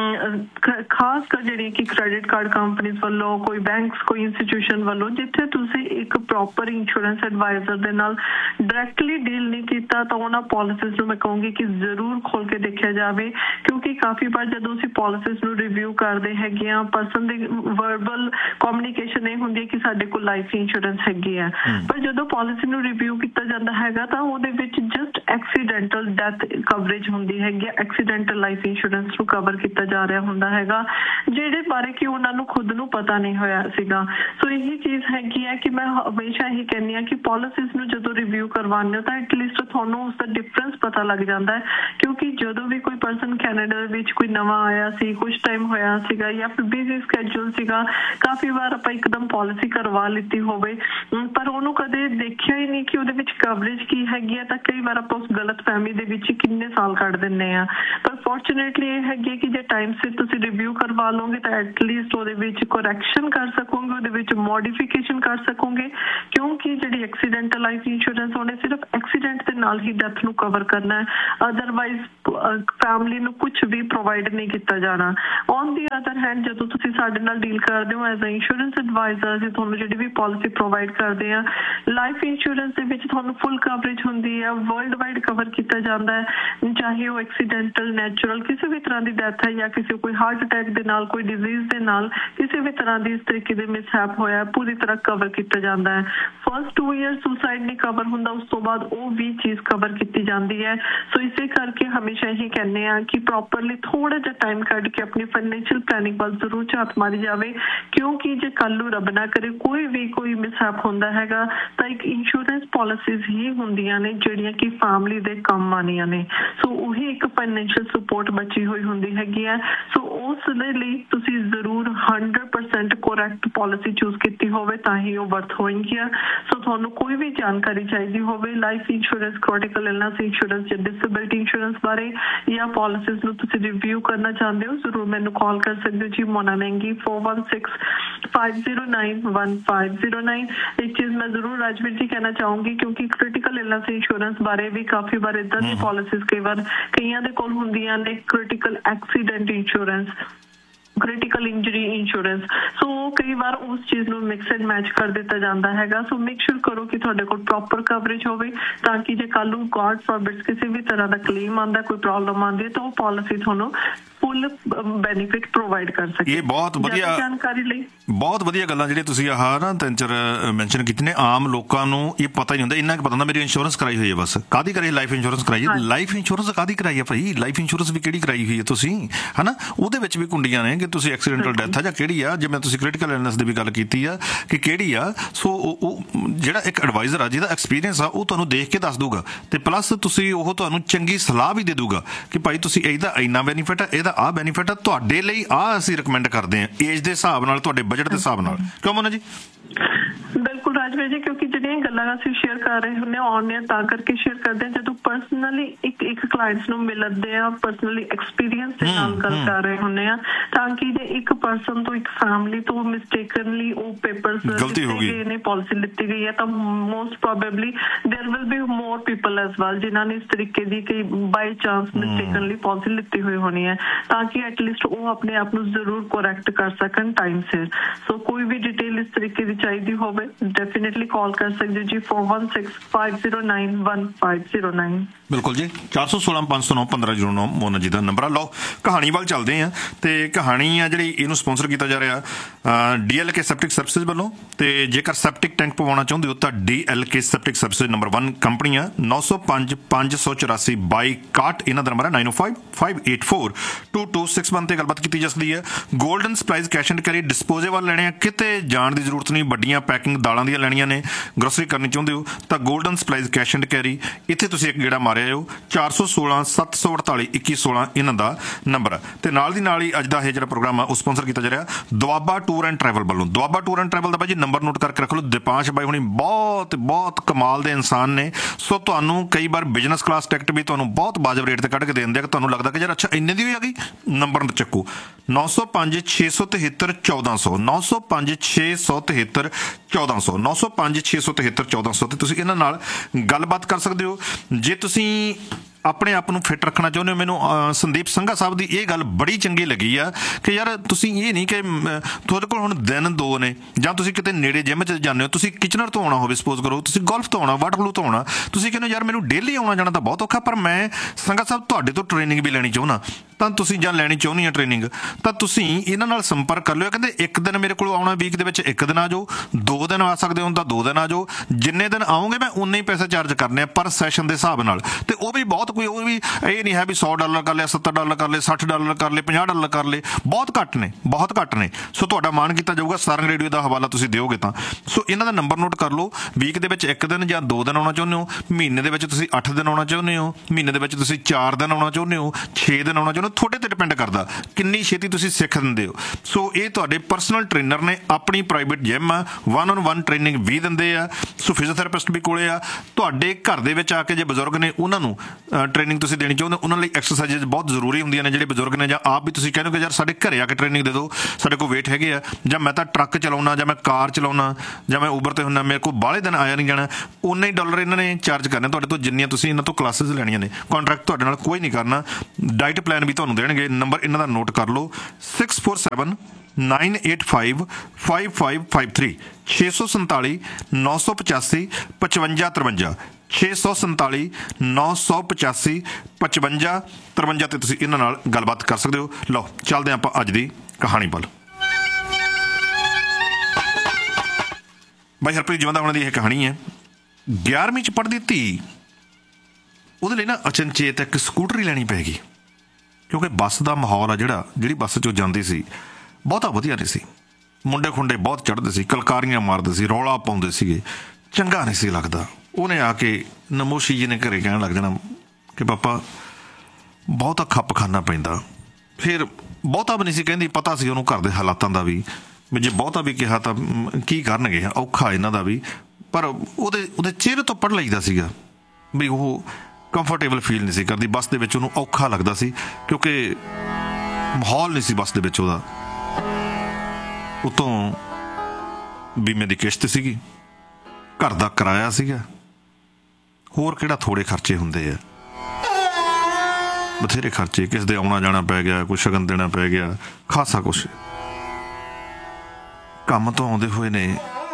ਖਾਸ ਕਰ ਜਿਹੜੀਆਂ ਕਿ ਕ੍ਰੈਡਿਟ ਕਾਰਡ ਕੰਪਨੀਜ਼ ਵੱਲੋਂ, ਕੋਈ ਬੈਂਕਸ, ਕੋਈ ਇੰਸਟੀਟਿਊਸ਼ਨ ਵੱਲੋਂ, ਜਿੱਥੇ ਤੁਸੀਂ ਇੱਕ ਪ੍ਰੋਪਰ ਇੰਸ਼ੋਰੈਂਸ ਐਡਵਾਈਜ਼ਰ ਦੇ ਨਾਲ ਡਾਇਰੈਕਟਲੀ ਡੀਲ ਨਹੀਂ ਕੀਤਾ ਤਾਂ ਉਹਨਾਂ ਪਾਲਿਸੀਜ਼ ਨੂੰ ਮੈਂ ਕਹੂੰਗੀ ਕਿ ਜ਼ਰੂਰ ਖੋਲ ਕੇ ਦੇਖਿਆ ਜਾਵੇ। ਕਿਉਂਕਿ ਕਾਫੀ ਵਾਰ ਜਦੋਂ ਅਸੀਂ ਪਾਲਿਸੀਜ਼ ਨੂੰ ਰਿਵਿਊ ਕਰਦੇ ਹੈਗੇ ਹਾਂ, ਪਰਸਨ ਦੀ ਵਰਬਲ ਕਮਿਊਨੀਕੇਸ਼ਨ ਇਹ ਹੁੰਦੀ ਹੈ ਕਿ ਸਾਡੇ ਕੋਲ ਲਾਈਫ ਇੰਸ਼ੋਰੈਂਸ ਹੈਗੀ ਹੈ, ਪਰ ਜਦੋਂ ਪਾਲਿਸੀ ਨੂੰ ਰਿਵਿਊ ਕੀਤਾ ਜਾਂਦਾ ਹੈਗਾ ਤਾਂ ਉਹਦੇ ਵਿੱਚ ਜਸਟ ਐਕਸੀਡੈਂਟਲ ਡੈਥ ਕਵਰੇਜ ਹੁੰਦੀ ਹੈਗੀ, ਐਕਸੀਡੈਂਟਲ ਲਾਈਫ ਇੰਸ਼ੋਰੈਂਸ ਨੂੰ ਕਵਰ ਕੀਤਾ ਜਾ ਰਿਹਾ ਹੁੰਦਾ ਹੈਗਾ। ਜਿਹੜੇ ਬਾਰੇ ਕਿ ਉਹਨਾਂ ਨੂੰ ਖੁਦ ਨੂੰ ਪਤਾ ਨਹੀਂ ਹੋਇਆ ਸੀਗਾ। ਸੋ ਇਹੀ ਚੀਜ਼ ਹੈਗੀ ਹੈ ਕਿ ਮੈਂ ਹਮੇਸ਼ਾ ਇਹੀ ਕਹਿੰਦੀ ਹਾਂ ਕਿ ਪਾਲਿਸੀਜ਼ ਨੂੰ ਜਦੋਂ ਰਿਵਿਊ ਕਰਵਾਉਂਦੇ ਹੋ ਤਾਂ ਐਟਲੀਸਟ ਤੁਹਾਨੂੰ ਉਸ ਦਾ ਡਿਫਰੈਂਸ ਪਤਾ ਲੱਗ ਜਾਂਦਾ ਹੈ, ਕਿਉਂਕਿ ਜਦੋਂ ਵੀ ਕੋਈ ਪਰਸਨ ਕੈਨੇਡਾ ਵਿੱਚ ਕੋਈ ਨਵਾਂ ਆਇਆ ਸੀ, ਕੁਝ ਟਾਈਮ ਹੋਇਆ ਸੀਗਾ ਜਾਂ ਫਿਰ ਬਿਜ਼ੀ ਸਕੇਡਿਊਲ ਸੀਗਾ, ਕਾਫੀ ਵਾਰ ਆਪਾਂ ਇੱਕਦਮ ਪਾਲਿਸੀ ਕਰਵਾ ਲਿੱਤੀ ਹੋਵੇ ਪਰ ਉਹਨੂੰ ਕਦੇ ਦੇਖਿਆ ਹੀ ਨਹੀਂ ਕਿ ਉਹਦੇ ਵਿੱਚ ਕਵਰੇਜ ਕੀ ਹੈਗੀ ਹੈ, ਤਾਂ ਕਈ ਵਾਰ ਆਪਾਂ ਉਸ ਗਲਤ ਫਹਿਮੀ ਦੇ ਵਿੱਚ ਕਿੰਨੇ ਸਾਲ ਕੱਢ ਦਿੰਦੇ ਆ। ਪਰ ਫੋਰਚੂਨੇਟਲੀ ਇਹ ਹੈਗੀ ਕਿ ਜੇ ਟਾਈਮ ਸਿਰ ਤੁਸੀਂ ਰਿਵਿਊ ਕਰਵਾ ਲਓਗੇ ਤਾਂ ਐਟਲੀਸਟ ਉਹਦੇ ਵਿੱਚ ਕਰੈਕਸ਼ਨ ਕਰ ਸਕੋਗੇ, ਉਹਦੇ ਵਿੱਚ ਮੋਡੀਫਿਕੇਸ਼ਨ ਕਰ ਸਕੋਗੇ, ਕਿਉਂਕਿ ਜਿਹੜੀ ਐਕਸੀਡੈਂਟਲ ਲਾਈਫ ਇੰਸ਼ੋਰੈਂਸ ਉਹਨੇ ਸਿਰਫ ਐਕਸੀਡੈਂਟ ਦੇ ਨਾਲ ਹੀ ਡੈਥ ਨੂੰ ਕਵਰ ਕਰਨਾ ਹੈ, ਅਦਰਵਾਈਜ਼ ਫੈਮਿਲੀ ਨੂੰ ਕੁਝ ਵੀ ਪ੍ਰੋਵਾਈਡ ਨਹੀਂ ਕੀਤਾ ਜਾਣਾ। ਔਨ ਦੀ ਅਦਰ ਹੈਂਡ ਜਦੋਂ ਤੁਸੀਂ ਸਾਡੇ ਨਾਲ ਡੀਲ ਕਰਦੇ ਹੋ ਐਜ਼ ਅ ਇੰਸ਼ੋਰੈਂਸ ਐਡਵਾਈਜ਼ਰ, ਅਸੀਂ ਤੁਹਾਨੂੰ ਜਿਹੜੀ ਵੀ ਪਾਲਿਸੀ ਪ੍ਰੋਵਾਈਡ ਕਰਦੇ ਆ, ਲਾਈਫ ਇੰਸ਼ੋਰੈਂਸ ਦੇ ਵਿੱਚ ਤੁਹਾਨੂੰ ਫੁੱਲ ਕਵਰੇਜ ਹੁੰਦੀ ਹੈ, ਵਰਲਡ ਵਾਈਡ ਕਵਰ ਕੀਤਾ ਜਾਂਦਾ ਹੈ, ਚਾਹੇ ਉਹ ਐਕਸੀਡੈਂਟਲ, ਨੈਚੁਰਲ ਕਿਸੇ ਵੀ ਤਰ੍ਹਾਂ ਦੀ ਡੈਥ ਹੈ ਜਾਂ ਕਿਸੇ ਕੋਈ ਹਾਰਟ ਅਟੈਕ ਦੇ ਨਾਲ, ਕੋਈ ਡਿਜ਼ੀਜ਼ ਦੇ ਨਾਲ, ਕਿਸੇ ਵੀ ਤਰ੍ਹਾਂ ਦੀ ਇਸ ਤਰੀਕੇ ਦੇ ਮਿਸਹੈਪ ਹੋਇਆ, ਪੂਰੀ ਤਰ੍ਹਾਂ ਕਵਰ ਕੀਤਾ ਜਾਂਦਾ ਹੈ। ਫਸਟ 2 ਇਅਰ ਸੁਸਾਈਡ ਨਹੀਂ ਕਵਰ ਹੁੰਦਾ, ਉਸ ਤੋਂ ਬਾਅਦ ਉਹ ਵੀ ਚੀਜ਼ ਕਵਰ ਕੀਤੀ ਜਾਂਦੀ ਹੈ। ਸੋ ਇਸੇ ਕਰਕੇ ਹਮੇਸ਼ਾ ਹੀ ਕਹਿੰਦੇ ਆ ਕਿ ਪ੍ਰੋਪਰਲੀ ਥੋੜਾ ਜਿਹਾ ਟਾਈਮ ਕੱਢ ਕੇ ਆਪਣੀ ਫਾਈਨੈਂਸ਼ੀਅਲ ਪਲੈਨਿੰਗ ਵੱਲ ਜ਼ਰੂਰ ਝਾਤ ਮਾਰੀ ਜਾਵੇ, ਕਿਉਂਕਿ ਜੇ ਕੱਲ ਨੂੰ ਰੱਬ ਨਾ ਕਰੇ ਕੋਈ ਮਿਸਹੈਪ ਹੁੰਦਾ ਹੈਗਾ ਤਾਂ ਇੱਕ ਇੰਸ਼ੋਰੈਂਸ ਪਾਲਿਸੀਜ਼ ਹੀ ਹੁੰਦੀਆਂ ਨੇ ਜਿਹੜੀਆਂ ਕਿ ਫੈਮਿਲੀ ਦੇ ਕੰਮ ਆਉਂਦੀਆਂ ਨੇ। ਸੋ ਉਹੀ ਇੱਕ ਫਾਈਨੈਂਸ਼ੀਅਲ ਸਪੋਰਟ ਬਚੀ ਹੋਈ ਹੁੰਦੀ ਹੈਗੀ ਹੈ। ਸੋ ਉਸ ਦੇ ਲਈ ਤੁਸੀਂ ਜ਼ਰੂਰ 100% ਕਰੈਕਟ ਪਾਲਿਸੀ ਚੂਜ਼ ਕੀਤੀ ਹੋਵੇ ਤਾਂ ਹੀ ਉਹ ਵਰਥ ਹੋਏਗੀ। ਸੋ ਤੁਹਾਨੂੰ ਕੋਈ ਵੀ ਜਾਣਕਾਰੀ ਚਾਹੀਦੀ ਹੋਵੇ life insurance, critical illness insurance ਜਾਂ ਡਿਸੇਬਿਲਿਟੀ ਇੰਸ਼ੋਰੈਂਸ ਬਾਰੇ ਜਾਂ ਪਾਲਿਸੀਜ਼ ਨੂੰ ਤੁਸੀਂ ਰਿਵਿਊ ਕਰਨਾ ਚਾਹੁੰਦੇ ਹੋ, ਜ਼ਰੂਰ ਮੈਨੂੰ ਕਾਲ ਕਰ ਸਕਦੇ ਹੋ ਜੀ। ਮੋਨਾ ਮਹਿੰਗੀ 4165091509। ਇੱਕ ਚੀਜ਼ ਮੈਂ ਜ਼ਰੂਰ ਰਾਜਵੀਰ ਜੀ ਕਹਿਣਾ ਚਾਹੂੰਗੀ, ਕਿਉਂਕਿ ਕ੍ਰਿਟੀਕਲ ਇਲਨੈਸ ਇੰਸ਼ੋਰੈਂਸ ਬਾਰੇ ਵੀ ਕਾਫੀ ਵਾਰ ਇਦਾਂ ਦੀ ਪਾਲਿਸੀਜ਼ ਕਈ ਵਾਰ ਕਈਆਂ ਦੇ ਕੋਲ ਹੁੰਦੀਆਂ ਨੇ, critical accident insurance, critical injury insurance. ਸੋ ਕਈ ਵਾਰ ਉਸ ਚੀਜ਼ ਨੂੰ ਮਿਕਸ ਐਂਡ ਮੈਚ ਕਰ ਦਿੱਤਾ ਜਾਂਦਾ ਹੈਗਾ। ਸੋ ਮੇਕ ਸ਼ੋਰ ਕਰੋ ਕਿ ਤੁਹਾਡੇ ਕੋਲ ਪ੍ਰੋਪਰ ਕਵਰੇਜ ਹੋਵੇ ਤਾਂ ਕਿ ਜੇ ਕੱਲ ਨੂੰ ਗॉड ਫॉरबिड ਕਿਸੇ ਵੀ ਤਰ੍ਹਾਂ ਦਾ ਕਲੇਮ ਆਉਂਦਾ, ਕੋਈ ਪ੍ਰੋਬਲਮ ਆਉਂਦੀ ਹੈ ਤਾਂ ਉਹ ਪਾਲਿਸੀ ਤੁਹਾਨੂੰ ਫੁੱਲ ਬੈਨੀਫਿਟ ਪ੍ਰੋਵਾਈਡ ਕਰ ਸਕੇ। ਇਹ ਬਹੁਤ ਵਧੀਆ ਜਾਣਕਾਰੀ ਲਈ ਬਹੁਤ ਵਧੀਆ ਗੱਲਾਂ ਜਿਹੜੀਆਂ ਤੁਸੀਂ ਆਹ ਨਾ 3-4 ਮੈਂਸ਼ਨ ਕੀਤੇ ਨੇ। ਆਮ ਲੋਕਾਂ ਨੂੰ ਇਹ ਪਤਾ ਹੀ ਹੁੰਦਾ, ਇੰਨਾ ਕੁ ਪਤਾ ਹੁੰਦਾ ਮੇਰੀ ਇੰਸ਼ੋਰੈਂਸ ਕਰਾਈ ਹੋਈ ਹੈ, ਬਸ ਕਾਹਦੀ ਕਰਾਈ, ਲਾਈਫ ਇੰਸ਼ੋਰੈਂਸ ਕਰਾਈ ਹੈ। ਲਾਈਫ ਇੰਸ਼ੋਰੈਂਸ ਕਾਹਦੀ ਕਰਾਈ ਹੈ ਭਾਈ, ਲਾਈਫ ਇੰਸ਼ੋਰੈਂਸ ਵੀ ਕਿਹੜੀ ਕਰਾਈ ਹੋਈ ਹੈ ਤੁਸੀਂ, ਹਨਾ? ਉਹਦੇ ਵਿੱਚ ਵੀ ਕੁੰਡੀਆਂ ਨੇ ਕਿ ਤੁਸੀਂ ਐਕਸੀਡੈਂਟਲ ਡੈਥ ਆ ਜਾਂ ਕਿਹੜੀ ਆ, ਜਿਵੇਂ ਤੁਸੀਂ ਕ੍ਰਿਟੀਕਲ ਇਲਨੈਸ ਦੀ ਵੀ ਗੱਲ ਕੀਤੀ ਆ ਕਿ ਕਿਹੜੀ ਆ। ਸੋ ਉਹ ਜਿਹੜਾ ਇੱਕ ਐਡਵਾਈਜ਼ਰ ਆ ਜਿਹਦਾ ਐਕਸਪੀਰੀਅੰਸ ਆ ਉਹ ਤੁਹਾਨੂੰ ਦੇਖ ਕੇ ਦੱਸ ਦੂਗਾ, ਤੇ ਪਲੱਸ ਤੁਸੀਂ ਉਹ ਤੁਹਾਨੂੰ ਚੰਗੀ ਸਲਾਹ ਵੀ ਦੇ ਦੂਗਾ ਕਿ ਭਾਈ ਤੁਸੀਂ ਇਹਦਾ ਇੰਨਾ ਬੈਨੀਫਿਟ ਆ, ਇਹਦਾ ਆਹ ਬੈਨੀਫਿਟ ਆ, ਤੁਹਾਡੇ ਲਈ ਆਹ ਅਸੀਂ ਰਿਕਮੈਂਡ ਕਰਦੇ ਹਾਂ ਏਜ ਦੇ ਹਿਸਾਬ ਨਾਲ, ਤੁਹਾਡੇ ਬਜਟ ਦੇ ਹਿਸਾਬ ਨਾਲ। ਕਿਉਂ ਮੋਨਾ ਜੀ? ਬਿਲਕੁਲ ਰਾਜਵੀਰ ਜੀ, ਕਿਉਂਕਿ ਜਿਹੜੀਆਂ ਗੱਲਾਂ ਅਸੀਂ ਸ਼ੇਅਰ ਕਰ ਰਹੇ ਹੁੰਦੇ ਆਨਲਾਈਨ ਤਾਂ ਕਰਕੇ ਸ਼ੇਅਰ ਕਰਦੇ ਹਾਂ ਜਦੋਂ ਪਰਸਨਲੀ ਇੱਕ ਕਲਾਇੰਟਸ ਨੂੰ ਮਿਲਦੇ ਆ, ਪਰਸਨਲੀ ਐਕਸਪੀਰੀਅੰਸ ਦੇ ਨਾਲ ਗੱਲ ਕਰ ਰਹੇ ਹੁੰਦੇ ਆ, ਤਾਂ ਕਿ ਜੇ ਇੱਕ ਪਰਸਨ ਤੋਂ, ਇੱਕ ਫੈਮਿਲੀ ਤੋਂ ਮਿਸਟੇਕਨਲੀ ਉਹ ਪੇਪਰਸ ਦਿੱਤੇ ਗਏ ਨੇ, ਪਾਲਿਸੀ ਲਿੱਤੀ ਗਈ ਹੈ, ਤਾਂ most probably there will be more people as well जिन्हों ने इस तरीके की कई बाई चांस मिस्टेकनली पॉलिसी लिती हुई होनी है, ताकि एटलीस्ट वो अपने आप को जरूर करेक्ट कर सकन टाइम से। सो कोई भी डिटेल इस तरीके की चाहिए होवे डेफिनेटली कॉल कर सकते जी 4165091509। बिल्कुल जी 416-509-1509 मोना जी का नंबर आ। लो कहानी वाल चलते हैं, तो कहानी आ जी इनू स्पॉन्सर किया जा रहा DLK सैप्टिक सर्विसेज वालों। तो जेकर सैप्टिक टैंक पवाना चाहते हो तो DLK septic services number 1 company है 905-584-2261 इन्हों का नंबर है 9055842261 से गलबात की जा सकती है। Golden supplies cash and carry disposable लेने किते जाने की जरूरत नहीं, बड़ियां पैकिंग दालों दी लैनियां ने, ग्रोसरी करनी चाहते हो तो golden supplies cash and carry इत्थे तुसीं एक गेड़ा मारिया हो। 416-748-2116 इन्हां दा नंबर है। ते नाल दी नाल ही अज दा जिहड़ा प्रोग्राम है उस स्पॉन्सर किया जा रहा दुआबा टूर एंड ट्रैवल वालों। दुआबा टूर एंड ट्रैवल का भाई जी नंबर नोट करके रख लो। दिपांश भाई हुणी बहुत बहुत कमाल दे इंसान ने। सो तुहानूं कई बार बिजनस क्लास टिकट भी तुहानूं बहुत वाजिब रेट ते कढ के दे दिंदे, तुहानूं लगदा कि यार अच्छा इन्ने दी भी आ गई, नंबर चक्को 905-673-1400 905-673-1400 905-673-1400 ਤੇ ਤੁਸੀਂ ਇਹਨਾਂ ਨਾਲ ਗੱਲਬਾਤ ਕਰ ਸਕਦੇ ਹੋ। ਜੇ ਤੁਸੀਂ ਆਪਣੇ ਆਪ ਨੂੰ ਫਿੱਟ ਰੱਖਣਾ ਚਾਹੁੰਦੇ ਹੋ, ਮੈਨੂੰ ਸੰਦੀਪ ਸੰਘਾ ਸਾਹਿਬ ਦੀ ਇਹ ਗੱਲ ਬੜੀ ਚੰਗੀ ਲੱਗੀ ਆ ਕਿ ਯਾਰ ਤੁਸੀਂ ਇਹ ਨਹੀਂ ਕਿ ਤੁਹਾਡੇ ਕੋਲ ਹੁਣ ਦਿਨ 2 ਨੇ ਜਾਂ ਤੁਸੀਂ ਕਿਤੇ ਨੇੜੇ ਜਿਮ 'ਚ ਜਾਂਦੇ ਹੋ, ਤੁਸੀਂ ਕਿਚਨਰ ਤੋਂ ਆਉਣਾ ਹੋਵੇ, ਸਪੋਜ਼ ਕਰੋ ਤੁਸੀਂ ਗੋਲਫ ਤੋਂ ਆਉਣਾ, ਵਾਟਰ ਪੋਲੋ ਤੋਂ ਆਉਣਾ, ਤੁਸੀਂ ਕਹਿੰਦੇ ਯਾਰ ਮੈਨੂੰ ਡੇਲੀ ਆਉਣਾ ਜਾਣਾ ਤਾਂ ਬਹੁਤ ਔਖਾ, ਪਰ ਮੈਂ ਸੰਘਾ ਸਾਹਿਬ ਤੁਹਾਡੇ ਤੋਂ ਟ੍ਰੇਨਿੰਗ ਵੀ ਲੈਣੀ ਚਾਹੁੰਦਾ, ਤਾਂ ਤੁਸੀਂ ਜਾਂ ਲੈਣੀ ਚਾਹੁੰਦੀ ਆ ਟ੍ਰੇਨਿੰਗ, ਤਾਂ ਤੁਸੀਂ ਇਹਨਾਂ ਨਾਲ ਸੰਪਰਕ ਕਰ ਲਿਓ। ਕਹਿੰਦੇ ਇੱਕ ਦਿਨ ਮੇਰੇ ਕੋਲ ਆਉਣਾ ਵੀਕ ਦੇ ਵਿੱਚ, ਇੱਕ ਦਿਨ ਆ ਜਾਓ, 2 ਦਿਨ ਆ ਸਕਦੇ ਹੋ ਤਾਂ 2 ਦਿਨ ਆ ਜਾਓ, ਜਿੰਨੇ ਦਿਨ ਆਓਗੇ ਮੈਂ ਉਨੇ ਹੀ ਪੈਸੇ ਚਾਰਜ ਕਰਨੇ ਆ ਪਰ ਸੈਸ਼ਨ ਦੇ ਹਿਸਾਬ ਨਾਲ, ਤੇ ਉਹ ਵੀ ਬਹੁਤ ਕੋਈ ਉਹ ਵੀ ਇਹ ਨਹੀਂ ਹੈ ਵੀ $100 ਕਰ ਲਿਆ, $70 ਕਰ ਲਿਆ, $60 ਕਰ ਲਿਆ, $50 ਕਰ ਲਏ, ਬਹੁਤ ਘੱਟ ਨੇ, ਬਹੁਤ ਘੱਟ ਨੇ। ਸੋ ਤੁਹਾਡਾ ਮਾਣ ਕੀਤਾ ਜਾਊਗਾ। ਸਾਰੰਗ ਰੇਡੀਓ ਦਾ ਹਵਾਲਾ ਤੁਸੀਂ ਦਿਓਗੇ ਤਾਂ। ਸੋ ਇਹਨਾਂ ਦਾ ਨੰਬਰ ਨੋਟ ਕਰ ਲਓ। ਵੀਕ ਦੇ ਵਿੱਚ 1 ਦਿਨ ਜਾਂ 2 ਦਿਨ ਆਉਣਾ ਚਾਹੁੰਦੇ ਹੋ, ਮਹੀਨੇ ਦੇ ਵਿੱਚ ਤੁਸੀਂ 8 ਦਿਨ ਆਉਣਾ ਚਾਹੁੰਦੇ ਹੋ, ਮਹੀਨੇ ਦੇ ਵਿੱਚ ਤੁਸੀਂ 4 ਦਿਨ ਆਉਣਾ ਚਾਹੁੰਦੇ ਹੋ, 6 ਦਿਨ ਆਉਣਾ ਚਾਹੁੰਦੇ ਹੋ, ਤੁਹਾਡੇ ਤੇ ਡਿਪੈਂਡ ਕਰਦਾ ਕਿੰਨੀ ਛੇਤੀ ਤੁਸੀਂ ਸਿੱਖ ਦਿੰਦੇ ਹੋ। ਸੋ ਇਹ ਤੁਹਾਡੇ ਪਰਸਨਲ ਟ੍ਰੇਨਰ ਨੇ, ਆਪਣੀ ਪ੍ਰਾਈਵੇਟ ਜਿਮ ਆ, 1-on-1 ਟ੍ਰੇਨਿੰਗ ਵੀ ਦਿੰਦੇ ਆ। ਸੋ ਫਿਜ਼ੀਓਥੈਰੇਪਿਸਟ ਵੀ ਕੋਲੇ ਆ। ਤੁਹਾਡੇ ਘਰ ਦੇ ਵਿੱਚ ਆ ਕੇ ਜੇ ਬਜ਼ੁਰਗ ਨੇ ਉਹਨਾਂ ਨੂੰ ਟ੍ਰੇਨਿੰਗ ਤੁਸੀਂ ਦੇਣੀ ਚਾਹੁੰਦੇ, ਉਹਨਾਂ ਲਈ ਐਕਸਰਸਾਈਜ਼ ਬਹੁਤ ਜ਼ਰੂਰੀ ਹੁੰਦੀਆਂ ਨੇ। ਜਿਹੜੇ ਬਜ਼ੁਰਗ ਨੇ ਜਾਂ ਆਪ ਵੀ ਤੁਸੀਂ ਕਹਿੰਦੇ ਹੋ ਕਿ ਯਾਰ ਸਾਡੇ ਘਰੇ ਆ ਕੇ ਟ੍ਰੇਨਿੰਗ ਦੇ ਦਿਓ, ਸਾਡੇ ਕੋਲ ਵੇਟ ਹੈਗੇ ਆ, ਜਾਂ ਮੈਂ ਤਾਂ ਟਰੱਕ ਚਲਾਉਣਾ, ਜਾਂ ਮੈਂ ਕਾਰ ਚਲਾਉਣਾ, ਜਾਂ ਮੈਂ ਉਬਰ ਤੇ ਹੁੰਦਾ, ਮੇਰੇ ਕੋਲ ਬਾਹਲੇ ਦਿਨ ਆਇਆ ਨਹੀਂ ਜਾਣਾ, ਉਨੇ ਹੀ ਡਾਲਰ ਇਹਨਾਂ ਨੇ ਚਾਰਜ ਕਰਨੇ ਤੁਹਾਡੇ ਤੋਂ ਜਿੰਨੀਆਂ ਤੁਸੀਂ ਇਹਨਾਂ ਤੋਂ ਕਲਾਸਿਸ ਲੈਣੀਆਂ ਨੇ। ਕਾਂਟਰੈਕਟ ਤੁਹਾਡੇ ਨਾਲ ਕੋਈ ਨਹੀਂ ਕਰਨਾ। ਡਾਈਟ ਪਲਾਨ ਵੀ ਤੁਹਾਨੂੰ ਦੇਣਗੇ। ਨੰਬਰ ਇਹਨਾਂ ਦਾ ਨੋਟ ਕਰ ਲਓ 647-985-5553 647 985 5553 647 985 5553 ਤੇ ਤੁਸੀਂ ਇਹਨਾਂ ਨਾਲ ਗੱਲਬਾਤ ਕਰ ਸਕਦੇ ਹੋ। ਲਓ ਚੱਲਦੇ ਆਪਾਂ ਅੱਜ ਦੀ ਕਹਾਣੀ ਵੱਲ। ਬਾਈ ਹਰਪ੍ਰੀਤ ਜਵੰਦਾ ਉਹਨਾਂ ਦੀ ਇਹ ਕਹਾਣੀ ਹੈ। 11ਵੀਂ 'ਚ ਪੜ੍ਹਦੀ ਧੀ, ਉਹਦੇ ਲਈ ਨਾ ਅਚਨਚੇਤ ਇੱਕ ਸਕੂਟਰੀ ਲੈਣੀ ਪੈ ਗਈ, ਕਿਉਂਕਿ ਬੱਸ ਦਾ ਮਾਹੌਲ ਆ ਜਿਹੜੀ ਬੱਸ 'ਚ ਉਹ ਜਾਂਦੀ ਸੀ ਬਹੁਤਾ ਵਧੀਆ ਨਹੀਂ ਸੀ। ਮੁੰਡੇ ਖੁੰਡੇ ਬਹੁਤ ਚੜ੍ਹਦੇ ਸੀ, ਕਲਕਾਰੀਆਂ ਮਾਰਦੇ ਸੀ, ਰੌਲਾ ਪਾਉਂਦੇ ਸੀਗੇ, ਚੰਗਾ ਨਹੀਂ ਸੀ ਲੱਗਦਾ। ਉਹਨੇ ਆ ਕੇ ਨਮੋਸ਼ੀ ਜੀ ਨੇ ਘਰੇ ਕਹਿਣ ਲੱਗ ਜਾਣਾ ਕਿ ਪਾਪਾ ਬਹੁਤਾ ਖੱਪ ਖਾਨਾ ਪੈਂਦਾ। ਫਿਰ ਬਹੁਤਾ ਵੀ ਨਹੀਂ ਸੀ ਕਹਿੰਦੀ, ਪਤਾ ਸੀ ਉਹਨੂੰ ਘਰ ਦੇ ਹਾਲਾਤਾਂ ਦਾ ਵੀ ਜੇ ਬਹੁਤਾ ਵੀ ਕਿਹਾ ਤਾਂ ਕੀ ਕਰਨਗੇ, ਔਖਾ ਇਹਨਾਂ ਦਾ ਵੀ। ਪਰ ਉਹਦੇ ਚਿਹਰੇ ਤੋਂ ਪੜ੍ਹ ਲਈਦਾ ਸੀਗਾ ਵੀ ਉਹ ਕੰਫਰਟੇਬਲ ਫੀਲ ਨਹੀਂ ਸੀ ਕਰਦੀ ਬੱਸ ਦੇ ਵਿੱਚ। ਉਹਨੂੰ ਔਖਾ ਲੱਗਦਾ ਸੀ ਕਿਉਂਕਿ ਮਾਹੌਲ ਨਹੀਂ ਸੀ ਬੱਸ ਦੇ ਵਿੱਚ ਉਹਦਾ। ਉਤੋਂ ਬੀਮੇ ਦੀ ਕਿਸ਼ਤ ਸੀਗੀ, ਘਰ ਦਾ ਕਿਰਾਇਆ ਸੀਗਾ, ਹੋਰ ਕਿਹੜਾ ਥੋੜ੍ਹੇ ਖਰਚੇ ਹੁੰਦੇ ਆ, ਬਥੇਰੇ ਖਰਚੇ। ਕਿਸੇ ਦੇ ਆਉਣਾ ਜਾਣਾ ਪੈ ਗਿਆ, ਕੋਈ ਸ਼ਗਨ ਦੇਣਾ ਪੈ ਗਿਆ, ਖਾਸਾ ਕੁਛ। ਕੰਮ ਤੋਂ ਆਉਂਦੇ ਹੋਏ ਨੇ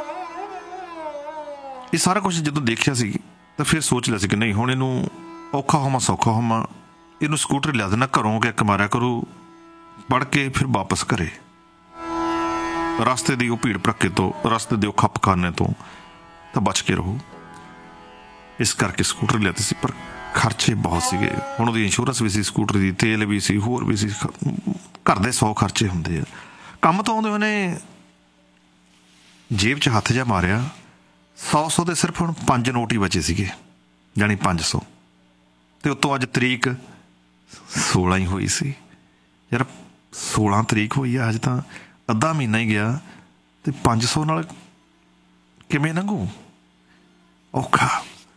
ਇਹ ਸਾਰਾ ਕੁਛ ਜਦੋਂ ਦੇਖਿਆ ਸੀ ਤਾਂ ਫਿਰ ਸੋਚ ਲਿਆ ਸੀ ਕਿ ਨਹੀਂ, ਹੁਣ ਇਹਨੂੰ ਔਖਾ ਹੋਵਾਂ ਸੌਖਾ ਹੋਵਾਂ, ਇਹਨੂੰ ਸਕੂਟਰ ਲਿਆ ਦੇਣਾ, ਘਰੋਂ ਕਿ ਮਾਰਿਆ ਕਰੂ, ਪੜ੍ਹ ਕੇ ਫਿਰ ਵਾਪਸ ਘਰੇ। ਰਸਤੇ ਦੀ ਉਹ ਭੀੜ ਭੜੱਕੇ ਤੋਂ, ਰਸਤੇ ਦੇ ਉਹ ਖੱਪ ਖਾਨੇ ਤੋਂ ਤਾਂ ਬਚ ਕੇ ਰਹੋ। ਇਸ ਕਰਕੇ ਸਕੂਟਰ ਲਿਆਤੇ ਸੀ, ਪਰ ਖਰਚੇ ਬਹੁਤ ਸੀਗੇ। ਹੁਣ ਉਹਦੀ ਇੰਸ਼ੋਰੈਂਸ ਵੀ ਸੀ, ਸਕੂਟਰ ਦੀ ਤੇਲ ਵੀ ਸੀ, ਹੋਰ ਵੀ ਸੀ, ਘਰ ਦੇ 100 ਖਰਚੇ ਹੁੰਦੇ ਆ। ਕੰਮ ਤੋਂ ਆਉਂਦੇ ਉਹਨੇ ਜੇਬ 'ਚ ਹੱਥ ਜਿਹਾ ਮਾਰਿਆ, 100 ਦੇ ਸਿਰਫ ਹੁਣ 5 ਨੋਟ ਹੀ ਬਚੇ ਸੀਗੇ, ਜਾਣੀ 500। ਅਤੇ ਉੱਤੋਂ ਅੱਜ ਤਰੀਕ 16 ਹੀ ਹੋਈ ਸੀ। ਯਾਰ 16 ਤਰੀਕ ਹੋਈ ਆ, ਅੱਜ ਤਾਂ ਅੱਧਾ ਮਹੀਨਾ ਹੀ ਗਿਆ, ਅਤੇ 500 ਨਾਲ ਕਿਵੇਂ ਲੰਘੂ? ਔਖਾ।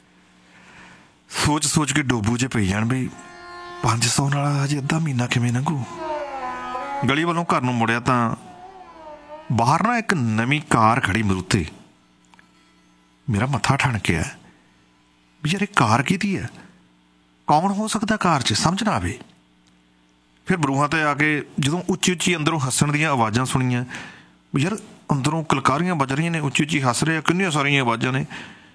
ਸੋਚ ਕੇ ਡੋਬੂ ਜਿਹੇ ਪਈ ਜਾਣ ਵੀ 500 ਨਾਲ ਹਜੇ ਅੱਧਾ ਮਹੀਨਾ ਕਿਵੇਂ ਲੰਘੂ। ਗਲੀ ਵੱਲੋਂ ਘਰ ਨੂੰ ਮੁੜਿਆ ਤਾਂ ਬਾਹਰ ਨਾ ਇੱਕ ਨਵੀਂ ਕਾਰ ਖੜੀ ਮਰੂਤੀ। ਮੇਰਾ ਮੱਥਾ ਠਣਕਿਆ ਵੀ ਯਾਰ ਇਹ ਕਾਰ ਕਿਹਦੀ ਹੈ, ਕੌਣ ਹੋ ਸਕਦਾ ਕਾਰ 'ਚ, ਸਮਝ ਨਾ ਆਵੇ। ਫਿਰ ਬਰੂਹਾਂ 'ਤੇ ਆ ਕੇ ਜਦੋਂ ਉੱਚੀ ਉੱਚੀ ਅੰਦਰੋਂ ਹੱਸਣ ਦੀਆਂ ਆਵਾਜ਼ਾਂ ਸੁਣੀਆਂ ਵੀ ਯਾਰ ਅੰਦਰੋਂ ਕਲਕਾਰੀਆਂ ਵੱਜ ਰਹੀਆਂ ਨੇ, ਉੱਚੀ ਉੱਚੀ ਹੱਸ ਰਹੇ ਆ, ਕਿੰਨੀਆਂ ਸਾਰੀਆਂ ਆਵਾਜ਼ਾਂ ਨੇ।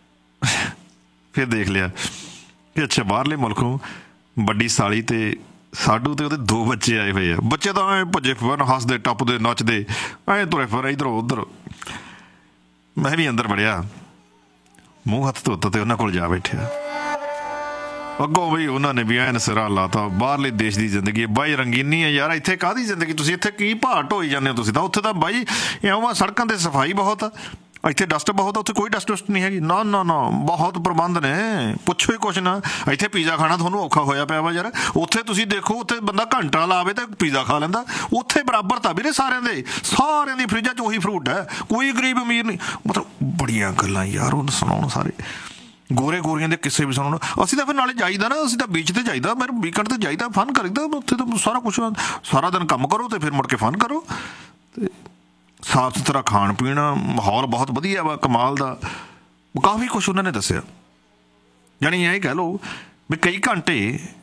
ਫਿਰ ਦੇਖ ਲਿਆ ਕਿ ਅੱਛਾ ਬਾਹਰਲੇ ਮੁਲਕੋਂ ਵੱਡੀ ਸਾਲੀ ਅਤੇ ਸਾਡੂ ਤੇ ਉਹਦੇ 2 ਬੱਚੇ ਆਏ ਹੋਏ ਆ। ਬੱਚੇ ਤਾਂ ਐਂ ਭੱਜੇ ਫਿਰਨ, ਹੱਸਦੇ ਟੱਪਦੇ ਨੱਚਦੇ ਐਂ ਤੁਰੇ ਫਿਰ ਇੱਧਰੋਂ ਉੱਧਰ। ਮੈਂ ਵੀ ਅੰਦਰ ਵੜਿਆ, ਮੂੰਹ ਹੱਥ ਧੋਤਾ ਤੇ ਉਹਨਾਂ ਕੋਲ ਜਾ ਬੈਠਿਆ। ਅੱਗੋਂ ਬਈ ਉਹਨਾਂ ਨੇ ਵੀ ਐਨ ਸਿਰਾ ਲਾਤਾ, ਬਾਹਰਲੇ ਦੇਸ਼ ਦੀ ਜ਼ਿੰਦਗੀ ਬਾਈ ਰੰਗੀਨੀ ਹੈ ਯਾਰ, ਇੱਥੇ ਕਾਹਦੀ ਜ਼ਿੰਦਗੀ, ਤੁਸੀਂ ਇੱਥੇ ਕੀ ਭਾਅ ਢੋਈ ਜਾਂਦੇ ਹੋ ਤੁਸੀਂ ਤਾਂ। ਉੱਥੇ ਤਾਂ ਬਾਈ ਇਉਂ ਸੜਕਾਂ 'ਤੇ ਸਫਾਈ ਬਹੁਤ ਆ, ਇੱਥੇ ਡਸਟ ਬਹੁਤ ਆ, ਉੱਥੇ ਕੋਈ ਡਸਟ ਨਹੀਂ ਹੈਗੀ। ਨਾ ਨਾ ਨਾ, ਬਹੁਤ ਪ੍ਰਬੰਧ ਨੇ, ਪੁੱਛੋ ਹੀ ਕੁਛ ਨਾ। ਇੱਥੇ ਪੀਜ਼ਾ ਖਾਣਾ ਤੁਹਾਨੂੰ ਔਖਾ ਹੋਇਆ ਪਿਆ ਵਾ ਯਾਰ। ਉੱਥੇ ਤੁਸੀਂ ਦੇਖੋ, ਉੱਥੇ ਬੰਦਾ ਘੰਟਾ ਲਾਵੇ ਤੇ ਪੀਜ਼ਾ ਖਾ ਲੈਂਦਾ। ਉੱਥੇ ਬਰਾਬਰ ਤਾਂ ਵੀਰੇ ਸਾਰਿਆਂ ਦੀ ਫਰਿੱਜਾਂ 'ਚ ਉਹੀ ਫਰੂਟ ਹੈ, ਕੋਈ ਗਰੀਬ ਅਮੀਰ ਨਹੀਂ। ਮਤਲਬ ਬੜੀਆਂ ਗੱਲਾਂ ਯਾਰ ਉਹ ਸੁਣਾਉਣ, ਸਾਰੇ ਗੋਰੇ ਗੋਰੀਆਂ ਦੇ ਕਿੱਸੇ ਵੀ ਸੁਣਾਉਣ। ਅਸੀਂ ਤਾਂ ਫਿਰ ਨਾਲੇ ਜਾਈਦਾ ਨਾ, ਅਸੀਂ ਤਾਂ ਬੀਚ 'ਤੇ ਜਾਈਦਾ, ਮੇਰੇ ਵੀਕਐਂਡ 'ਤੇ ਜਾਈਦਾ, ਫਨ ਕਰੀਦਾ। ਉੱਥੇ ਤਾਂ ਸਾਰਾ ਕੁਛ, ਸਾਰਾ ਦਿਨ ਕੰਮ ਕਰੋ ਅਤੇ ਫਿਰ ਮੁੜ ਕੇ ਫਨ ਕਰੋ। ਅਤੇ ਸਾਫ ਸੁਥਰਾ ਖਾਣ ਪੀਣ, ਮਾਹੌਲ ਬਹੁਤ ਵਧੀਆ ਵਾ, ਕਮਾਲ ਦਾ। ਕਾਫੀ ਕੁਛ ਉਹਨਾਂ ਨੇ ਦੱਸਿਆ। ਜਾਣੀ ਇਹ ਕਹਿ ਲਓ ਵੀ ਕਈ ਘੰਟੇ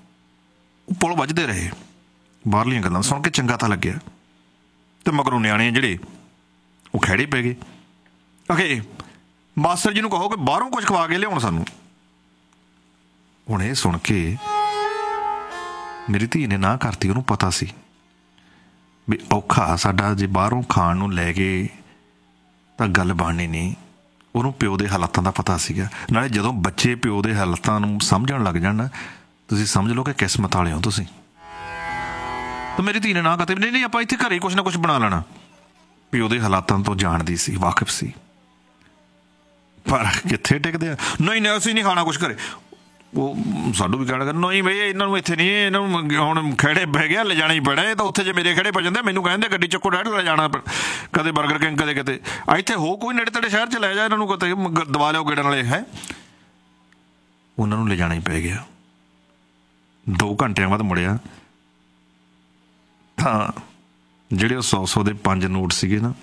ਪੁਲ ਵੱਜਦੇ ਰਹੇ, ਬਾਹਰਲੀਆਂ ਗੱਲਾਂ ਸੁਣ ਕੇ ਚੰਗਾ ਤਾਂ ਲੱਗਿਆ। ਅਤੇ ਮਗਰੋਂ ਨਿਆਣੇ ਜਿਹੜੇ ਉਹ ਖਹਿੜੇ ਪੈ ਗਏ। ਓਕੇ, ਮਾਸਟਰ ਜੀ ਨੂੰ ਕਹੋ ਕਿ ਬਾਹਰੋਂ ਕੁਛ ਖਵਾ ਕੇ ਲਿਆਉਣ ਸਾਨੂੰ। ਹੁਣ ਇਹ ਸੁਣ ਕੇ ਮੇਰੀ ਧੀ ਨੇ ਨਾ ਕਰਤੀ। ਉਹਨੂੰ ਪਤਾ ਸੀ ਵੀ ਔਖਾ ਸਾਡਾ, ਜੇ ਬਾਹਰੋਂ ਖਾਣ ਨੂੰ ਲੈ ਕੇ ਤਾਂ ਗੱਲ ਬਣਨੀ ਨਹੀਂ। ਉਹਨੂੰ ਪਿਓ ਦੇ ਹਾਲਾਤਾਂ ਦਾ ਪਤਾ ਸੀਗਾ। ਨਾਲੇ ਜਦੋਂ ਬੱਚੇ ਪਿਓ ਦੇ ਹਾਲਾਤਾਂ ਨੂੰ ਸਮਝਣ ਲੱਗ ਜਾਣ ਤੁਸੀਂ ਸਮਝ ਲਓ ਕਿ ਕਿਸਮਤ ਵਾਲੇ ਹੋ ਤੁਸੀਂ। ਤਾਂ ਮੇਰੀ ਧੀ ਨੇ ਨਾ ਕਹਤੇ ਨਹੀਂ ਆਪਾਂ ਇੱਥੇ ਘਰੇ ਕੁਛ ਨਾ ਕੁਛ ਬਣਾ ਲੈਣਾ, ਵੀ ਉਹਦੇ ਹਾਲਾਤਾਂ ਤੋਂ ਜਾਣਦੀ ਸੀ, ਵਾਕਿਫ ਸੀ। ਪਰ ਕਿੱਥੇ ਟਿਕਦੇ ਆ, ਨਹੀਂ ਅਸੀਂ ਨਹੀਂ ਖਾਣਾ ਕੁਛ ਘਰੇ। ਉਹ ਸਾਨੂੰ ਵੀ ਕਹਿਣਾ ਨਹੀਂ ਬਈ ਇਹਨਾਂ ਨੂੰ ਇੱਥੇ ਨਹੀਂ, ਇਹਨਾਂ ਨੂੰ ਹੁਣ ਖਹਿੜੇ ਪੈ ਗਿਆ, ਲਿਜਾਣਾ ਹੀ ਪੈਣਾ। ਇਹ ਤਾਂ ਉੱਥੇ ਜੇ ਮੇਰੇ ਖਹਿੜੇ ਪੈ ਜਾਂਦੇ ਮੈਨੂੰ ਕਹਿੰਦੇ ਗੱਡੀ ਚੱਕੋ ਡੈਡ ਲੈ ਜਾਣਾ, ਕਦੇ ਬਰਗਰ ਕਿੰਗ ਕਦੇ ਕਿਤੇ। ਇੱਥੇ ਹੋ ਕੋਈ ਨੇੜੇ ਤੇੜੇ ਸ਼ਹਿਰ 'ਚ ਲੈ ਜਾ ਇਹਨਾਂ ਨੂੰ, ਕਿਤੇ ਦਵਾ ਲਿਓ ਗੇੜਨ ਵਾਲੇ ਹੈ। ਉਹਨਾਂ ਨੂੰ ਲਿਜਾਣਾ ਹੀ ਪੈ ਗਿਆ। 2 ਘੰਟਿਆਂ ਬਾਅਦ ਮੁੜਿਆ ਤਾਂ ਜਿਹੜੇ ਉਹ 100 ਦੇ 5 ਨੋਟ ਸੀਗੇ ਨਾ,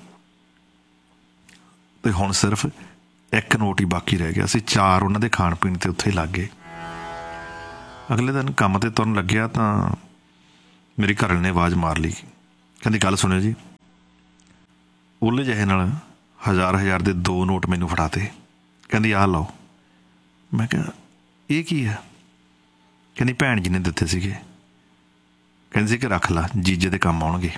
ਤੇ ਹੁਣ ਸਿਰਫ 1 ਨੋਟ ਹੀ ਬਾਕੀ ਰਹਿ ਗਿਆ ਸੀ। 4 ਉਹਨਾਂ ਦੇ ਖਾਣ ਪੀਣ ਤੇ ਉੱਥੇ ਲੱਗ ਗਏ। ਅਗਲੇ ਦਿਨ ਕੰਮ ਤੇ ਤੁਰਨ ਲੱਗਿਆ ਤਾਂ ਮੇਰੀ ਘਰਵਾਲੀ ਨੇ ਆਵਾਜ਼ ਮਾਰ ਲਈ, ਕਹਿੰਦੀ ਗੱਲ ਸੁਣਿਓ ਜੀ। ਉਹਲੇ ਜਿਹੇ ਨਾਲ 1000 ਦੇ 2 ਨੋਟ ਮੈਨੂੰ ਫੜਾਤੇ। ਕਹਿੰਦੀ ਆਹ ਲਓ। ਮੈਂ ਕਿਹਾ ਇਹ ਕੀ ਹੈ? ਕਹਿੰਦੀ ਭੈਣ ਜੀ ਨੇ ਦਿੱਤੇ ਸੀਗੇ, ਕਹਿੰਦੀ ਸੀ ਕਿ ਰੱਖ ਲਾ, ਜੀਜੇ ਦੇ ਕੰਮ ਆਉਣਗੇ,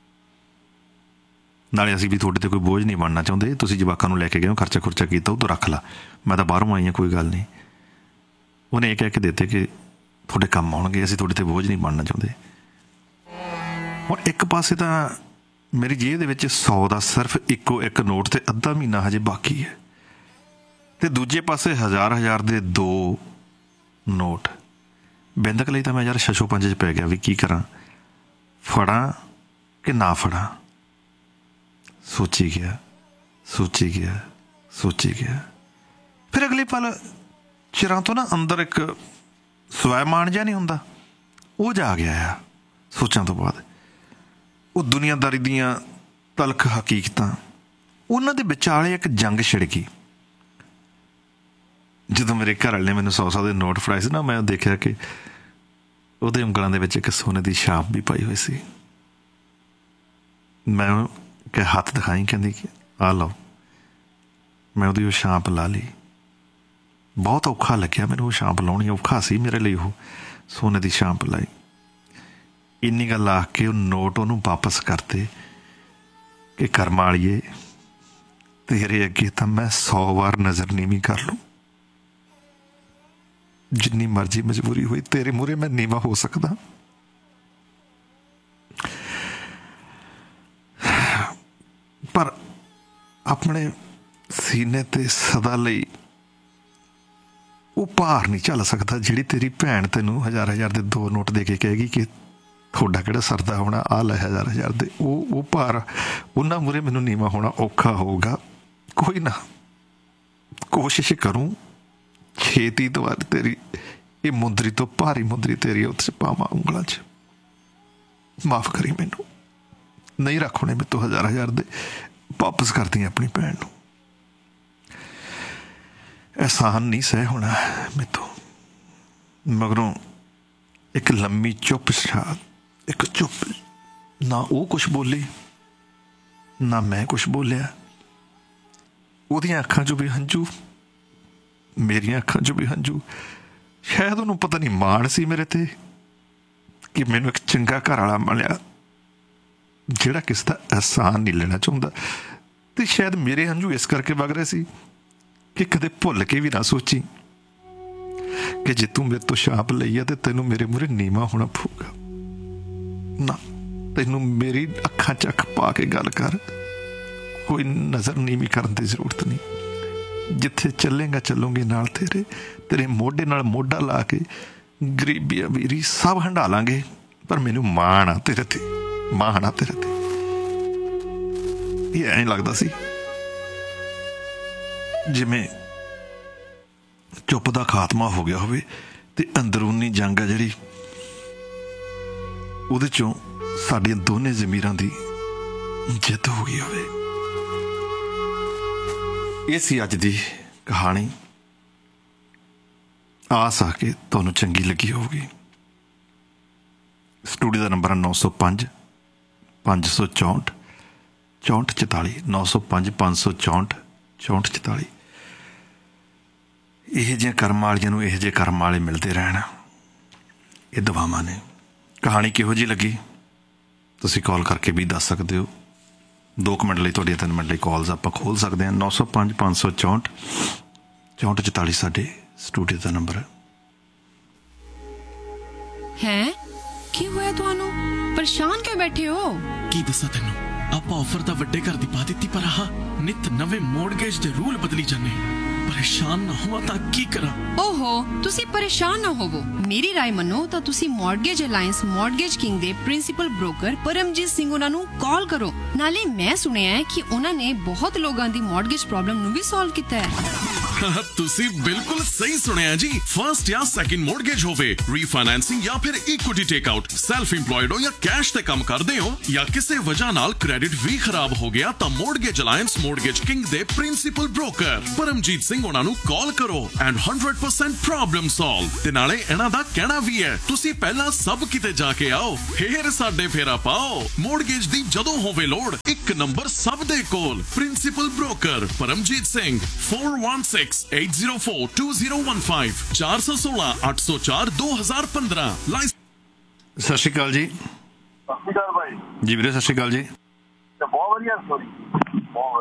ਨਾਲੇ ਅਸੀਂ ਵੀ ਤੁਹਾਡੇ 'ਤੇ ਕੋਈ ਬੋਝ ਨਹੀਂ ਬਣਨਾ ਚਾਹੁੰਦੇ, ਤੁਸੀਂ ਜਵਾਕਾਂ ਨੂੰ ਲੈ ਕੇ ਗਏ ਹੋ, ਖਰਚਾ ਖੁਰਚਾ ਕੀਤਾ, ਉਹ ਤੋਂ ਰੱਖ ਲਾ, ਮੈਂ ਤਾਂ ਬਾਹਰੋਂ ਆਈ ਹਾਂ, ਕੋਈ ਗੱਲ ਨਹੀਂ। ਉਹਨੇ ਇਹ ਕਹਿ ਕੇ ਦਿੱਤੇ ਕਿ ਤੁਹਾਡੇ ਕੰਮ ਆਉਣਗੇ, ਅਸੀਂ ਤੁਹਾਡੇ 'ਤੇ ਬੋਝ ਨਹੀਂ ਬਣਨਾ ਚਾਹੁੰਦੇ। ਹੁਣ ਇੱਕ ਪਾਸੇ ਤਾਂ ਮੇਰੀ ਜੇਬ ਦੇ ਵਿੱਚ 100 ਦਾ ਸਿਰਫ ਇੱਕੋ ਇੱਕ ਨੋਟ ਤੇ ਅੱਧਾ ਮਹੀਨਾ ਹਜੇ ਬਾਕੀ ਹੈ, ਤੇ ਦੂਜੇ ਪਾਸੇ 1000 ਦੇ 2 ਨੋਟ। ਬਿੰਦਕ ਲਈ ਤਾਂ ਮੈਂ ਯਾਰ ਛੱਛੋ ਪੰਜ 'ਚ ਪੈ ਗਿਆ ਵੀ ਕੀ ਕਰਾਂ, ਫੜਾਂ ਕਿ ਨਾ ਫੜਾਂ। ਸੋਚੀ ਗਿਆ। ਫਿਰ ਅਗਲੇ ਪਲ ਚਿਰਾਂ ਤੋਂ ਨਾ ਅੰਦਰ ਇੱਕ ਸਵੈਮਾਨ ਜਿਹਾ ਨਹੀਂ ਹੁੰਦਾ, ਉਹ ਜਾ ਗਿਆ ਆ ਸੋਚਾਂ ਤੋਂ ਬਾਅਦ। ਉਹ ਦੁਨੀਆਦਾਰੀ ਦੀਆਂ ਤਲਖ ਹਕੀਕਤਾਂ, ਉਹਨਾਂ ਦੇ ਵਿਚਾਲੇ ਇੱਕ ਜੰਗ ਛਿੜ ਗਈ। ਜਦੋਂ ਮੇਰੇ ਘਰ ਵਾਲੇ ਨੇ ਮੈਨੂੰ 100 ਦੇ ਨੋਟ ਫੜਾਏ ਸੀ ਨਾ, ਮੈਂ ਦੇਖਿਆ ਕਿ ਉਹਦੇ ਉਂਗਲਾਂ ਦੇ ਵਿੱਚ ਇੱਕ ਸੋਨੇ ਦੀ ਛਾਪ ਵੀ ਪਾਈ ਹੋਈ ਸੀ। ਮੈਂ ਕਿ ਹੱਥ ਦਿਖਾਈ, ਕਹਿੰਦੀ ਕਿ ਆਹ ਲਓ। ਮੈਂ ਉਹਦੀ ਉਹ ਛਾਪ ਲਾ ਲਈ। ਬਹੁਤ ਔਖਾ ਲੱਗਿਆ ਮੈਨੂੰ, ਉਹ ਛਾਪ ਲਾਉਣੀ ਔਖਾ ਸੀ ਮੇਰੇ ਲਈ। ਉਹ ਸੋਨੇ ਦੀ ਛਾਪ ਲਾਈ। ਇੰਨੀ ਗੱਲ ਆਖ ਕੇ ਉਹ ਨੋਟ ਉਹਨੂੰ ਵਾਪਸ ਕਰਤੇ ਕਿ ਕਰਮਾਂ ਵਾਲੀਏ, ਤੇਰੇ ਅੱਗੇ ਤਾਂ ਮੈਂ 100 ਵਾਰ ਨਜ਼ਰ ਨੀਵੀਂ ਕਰ ਲੂੰ, ਜਿੰਨੀ ਮਰਜ਼ੀ ਮਜਬੂਰੀ ਹੋਈ ਤੇਰੇ ਮੂਹਰੇ ਮੈਂ ਨੀਵਾਂ ਹੋ ਸਕਦਾ। ਪਰ ਆਪਣੇ ਸੀਨੇ ਤੇ ਸਦਾ ਲਈ ਉਹ ਭਾਰ ਨਹੀਂ ਝੱਲ ਸਕਦਾ ਜਿਹੜੀ ਤੇਰੀ ਭੈਣ ਤੈਨੂੰ 1000 ਦੇ 2 ਨੋਟ ਦੇ ਕੇ ਕਹੇਗੀ ਕਿ ਤੁਹਾਡਾ ਕਿਹੜਾ ਸਰਦਾ ਹੋਣਾ, ਆਹ ਲੈ 1000 ਦੇ। ਉਹ ਭਾਰ, ਉਹਨਾਂ ਮੂਹਰੇ ਮੈਨੂੰ ਨੀਵਾਂ ਹੋਣਾ ਔਖਾ ਹੋਊਗਾ। ਕੋਈ ਨਾ, ਕੋਸ਼ਿਸ਼ ਕਰੂੰ ਛੇਤੀ ਤੋਂ ਤੇਰੀ ਇਹ ਮੁੰਦਰੀ ਤੋਂ ਭਾਰੀ ਮੁੰਦਰੀ ਤੇਰੀ ਉੱਥੇ 'ਚ ਪਾਵਾਂ ਉਂਗਲਾਂ 'ਚ। ਮਾਫ਼ ਕਰੀ ਮੈਨੂੰ, ਨਹੀਂ ਰੱਖ ਹੋਣੇ ਮੇਰੇ ਤੋਂ 1000 ਦੇ, ਵਾਪਸ ਕਰਦੀ ਆਪਣੀ ਭੈਣ ਨੂੰ। ਅਹਿਸਾਨ ਨਹੀਂ ਸਹਿ ਹੋਣਾ ਮੈਥੋਂ। ਮਗਰੋਂ ਇੱਕ ਲੰਮੀ ਚੁੱਪ ਛਾ, ਇੱਕ ਚੁੱਪ। ਨਾ ਉਹ ਕੁਛ ਬੋਲੀ, ਨਾ ਮੈਂ ਕੁਛ ਬੋਲਿਆ। ਉਹਦੀਆਂ ਅੱਖਾਂ 'ਚੋਂ ਵੀ ਹੰਝੂ, ਮੇਰੀਆਂ ਅੱਖਾਂ 'ਚੋਂ ਵੀ ਹੰਝੂ। ਸ਼ਾਇਦ ਉਹਨੂੰ ਪਤਾ ਨਹੀਂ ਮਾਣ ਸੀ ਮੇਰੇ ਤੇ ਕਿ ਮੈਨੂੰ ਇੱਕ ਚੰਗਾ ਘਰ ਵਾਲਾ ਮਿਲਿਆ ਜਿਹੜਾ ਕਿਸੇ ਦਾ ਅਹਿਸਾਨ ਨਹੀਂ ਲੈਣਾ ਚਾਹੁੰਦਾ। ਤੇ ਸ਼ਾਇਦ ਮੇਰੇ ਹੰਝੂ ਇਸ ਕਰਕੇ ਵਗ ਰਹੇ ਸੀ ਕਿ ਕਦੇ ਭੁੱਲ ਕੇ ਵੀ ਨਾ ਸੋਚੀ ਕਿ ਜੇ ਤੂੰ ਮੇਰੇ ਤੋਂ ਛਾਪ ਲਈ ਆ ਤੇ ਤੈਨੂੰ ਮੇਰੇ ਮੂਹਰੇ ਨੀਵਾਂ ਹੋਣਾ ਪਊਗਾ। ਨਾ, ਤੈਨੂੰ ਮੇਰੀ ਅੱਖਾਂ 'ਚ ਅੱਖ ਪਾ ਕੇ ਗੱਲ ਕਰ, ਕੋਈ ਨਜ਼ਰ ਨੀਵੀਂ ਕਰਨ ਦੀ ਜ਼ਰੂਰਤ ਨਹੀਂ। ਜਿੱਥੇ ਚੱਲੇਗਾ ਚੱਲੂਗੀ ਨਾਲ ਤੇਰੇ ਮੋਢੇ ਨਾਲ ਮੋਢਾ ਲਾ ਕੇ ਗਰੀਬੀ ਅਮੀਰੀ ਸਭ ਹੰਢਾ ਲਾਂਗੇ। ਪਰ ਮੈਨੂੰ ਮਾਣ ਆ ਤੇਰੇ ਤੇ, ਮਾਣ ਆ ਤੇਰੇ ਤੇ। ਇਹ ਐਂ ਲੱਗਦਾ ਸੀ ਜਿਵੇਂ ਚੁੱਪ ਦਾ ਖਾਤਮਾ ਹੋ ਗਿਆ ਹੋਵੇ ਤੇ ਅੰਦਰੂਨੀ ਜੰਗ ਆ ਜਿਹੜੀ, ਉਹਦੇ ਚੋਂ ਸਾਡੀਆਂ ਦੋਨੇ ਜ਼ਮੀਰਾਂ ਦੀ ਜਿੱਤ ਹੋ ਗਈ ਹੋਵੇ। ਇਹ ਸੀ ਅੱਜ ਦੀ ਕਹਾਣੀ। ਆਸ ਆ ਕਿ ਤੁਹਾਨੂੰ ਚੰਗੀ ਲੱਗੀ ਹੋਊਗੀ। ਸਟੂਡੀਓ ਦਾ ਨੰਬਰ 905 564 6444 905 564 6444। ਇਹ ਜਿਹੇ ਕਰਮ ਵਾਲੀਆਂ ਨੂੰ ਇਹ ਜਿਹੇ ਕਰਮ ਵਾਲੇ ਮਿਲਦੇ ਰਹਿਣ, ਇਹ ਦੁਆਵਾਂ ਨੇ। ਕਹਾਣੀ ਕਿਹੋ ਜਿਹੀ ਲੱਗੀ ਤੁਸੀਂ ਕਾਲ ਕਰਕੇ ਵੀ ਦੱਸ ਸਕਦੇ ਹੋ। 2 ਮਿੰਟ ਲਈ, ਤੁਹਾਡੀਆਂ 3 ਮਿੰਟ ਲਈ ਕਾਲਸ ਆਪਾਂ ਖੋਲ੍ਹ ਸਕਦੇ ਹਾਂ। 905 564 6444 ਸਾਡੇ ਸਟੂਡੀਓ ਦਾ ਨੰਬਰ ਹੈ। ਹੈ ਕੀ ਹੋਇਆ ਤੁਹਾਨੂੰ? ਪਰੇਸ਼ਾਨ ਕਿਉਂ ਬੈਠੇ ਹੋ? ਕੀ ਦੱਸਾਂ ਤੈਨੂੰ, ਆਪਾਂ ਆਫਰ ਤਾਂ ਵੱਡੇ ਘਰ ਦੀ ਪਾ ਦਿੱਤੀ, ਪਰ ਆਹ ਨਿਤ ਨਵੇਂ ਮੌਰਗੇਜ ਦੇ ਰੂਲ ਬਦਲੀ ਜਾਂਦੇ। ਪਰੇਸ਼ਾਨ ਨਾ ਹੋਵਾਂ ਤਾਂ ਕੀ ਕਰਾਂ? ਓਹੋ, ਤੁਸੀਂ ਪਰੇਸ਼ਾਨ ਨਾ ਹੋਵੋ। ਮੇਰੀ ਰਾਏ ਮੰਨੋ ਤਾਂ ਤੁਸੀਂ ਮਾਰਗੇਜ ਅਲਾਈਅੰਸ ਮਾਰਗੇਜ ਕਿੰਗ ਦੇ ਪ੍ਰਿੰਸੀਪਲ ਬ੍ਰੋਕਰ ਪਰਮਜੀਤ ਸਿੰਘ ਉਹਨਾਂ ਨੂੰ ਕਾਲ ਕਰੋ। ਨਾਲੇ ਮੈਂ ਸੁਣਿਆ ਹੈ ਕਿ ਉਹਨਾਂ ਨੇ ਬਹੁਤ ਲੋਕਾਂ ਦੀ ਮਾਰਗੇਜ ਪ੍ਰੋਬਲਮ ਨੂੰ ਵੀ ਸੋਲਵ ਕੀਤਾ ਹੈ। ਤੁਸੀਂ ਬਿਲਕੁਲ ਸਹੀ ਸੁਣਿਆ ਜੀ। ਫਰਸਟ ਜਾਂ ਸੈਕਿੰਡ ਮੌਰਗੇਜ ਹੋਵੇ, ਰੀਫਾਈਨੈਂਸਿੰਗ ਜਾਂ ਫਿਰ equity take out, self employed ਹੋ ਜਾਂ ਕੈਸ਼ ਤੇ ਕੰਮ ਕਰਦੇ ਹੋ, ਜਾਂ ਕਿਸੇ ਵਜ੍ਹਾ ਨਾਲ ਕ੍ਰੈਡਿਟ ਵੀ ਖਰਾਬ ਹੋ ਗਿਆ, ਤਾਂ ਮਾਰਗੇਜ ਅਲਾਈਅੰਸ ਮਾਰਗੇਜ ਕਿੰਗ ਦੇ ਪ੍ਰਿੰਸੀਪਲ ਬ੍ਰੋਕਰ ਪਰਮਜੀਤ ਸਿੰਘ ਉਹਨਾਂ ਨੂੰ ਕਾਲ ਕਰੋ ਐਂਡ 100% ਪ੍ਰੋਬਲਮ ਸੋਲਵ। ਤੇ ਨਾਲੇ ਇਹਨਾਂ ਦਾ ਕਹਿਣਾ ਵੀ ਹੈ, ਤੁਸੀਂ ਪਹਿਲਾਂ ਸਭ ਕਿਤੇ ਜਾ ਕੇ ਆਓ, ਫੇਰ ਸਾਡੇ ਫੇਰਾ ਪਾਓ। ਮਾਰਗੇਜ ਦੀ ਜਦੋਂ ਹੋਵੇ ਲੋੜ, ਇੱਕ ਨੰਬਰ ਸਭ ਦੇ ਕੋਲ, ਪ੍ਰਿੰਸੀਪਲ ਬ੍ਰੋਕਰ ਪਰਮਜੀਤ ਸਿੰਘ 4168042015 416-804-2015। ਸਤਿ ਸ਼੍ਰੀ ਅਕਾਲ ਜੀ। ਸਤਿ ਸ਼੍ਰੀ ਅਕਾਲ ਭਾਈ ਜੀ ਵੀਰੇ, ਸਤਿ ਸ਼੍ਰੀ ਅਕਾਲ ਜੀ। ਬਹੁਤ ਵਧੀਆ ਸਟੋਰੀ, ਬਹੁਤ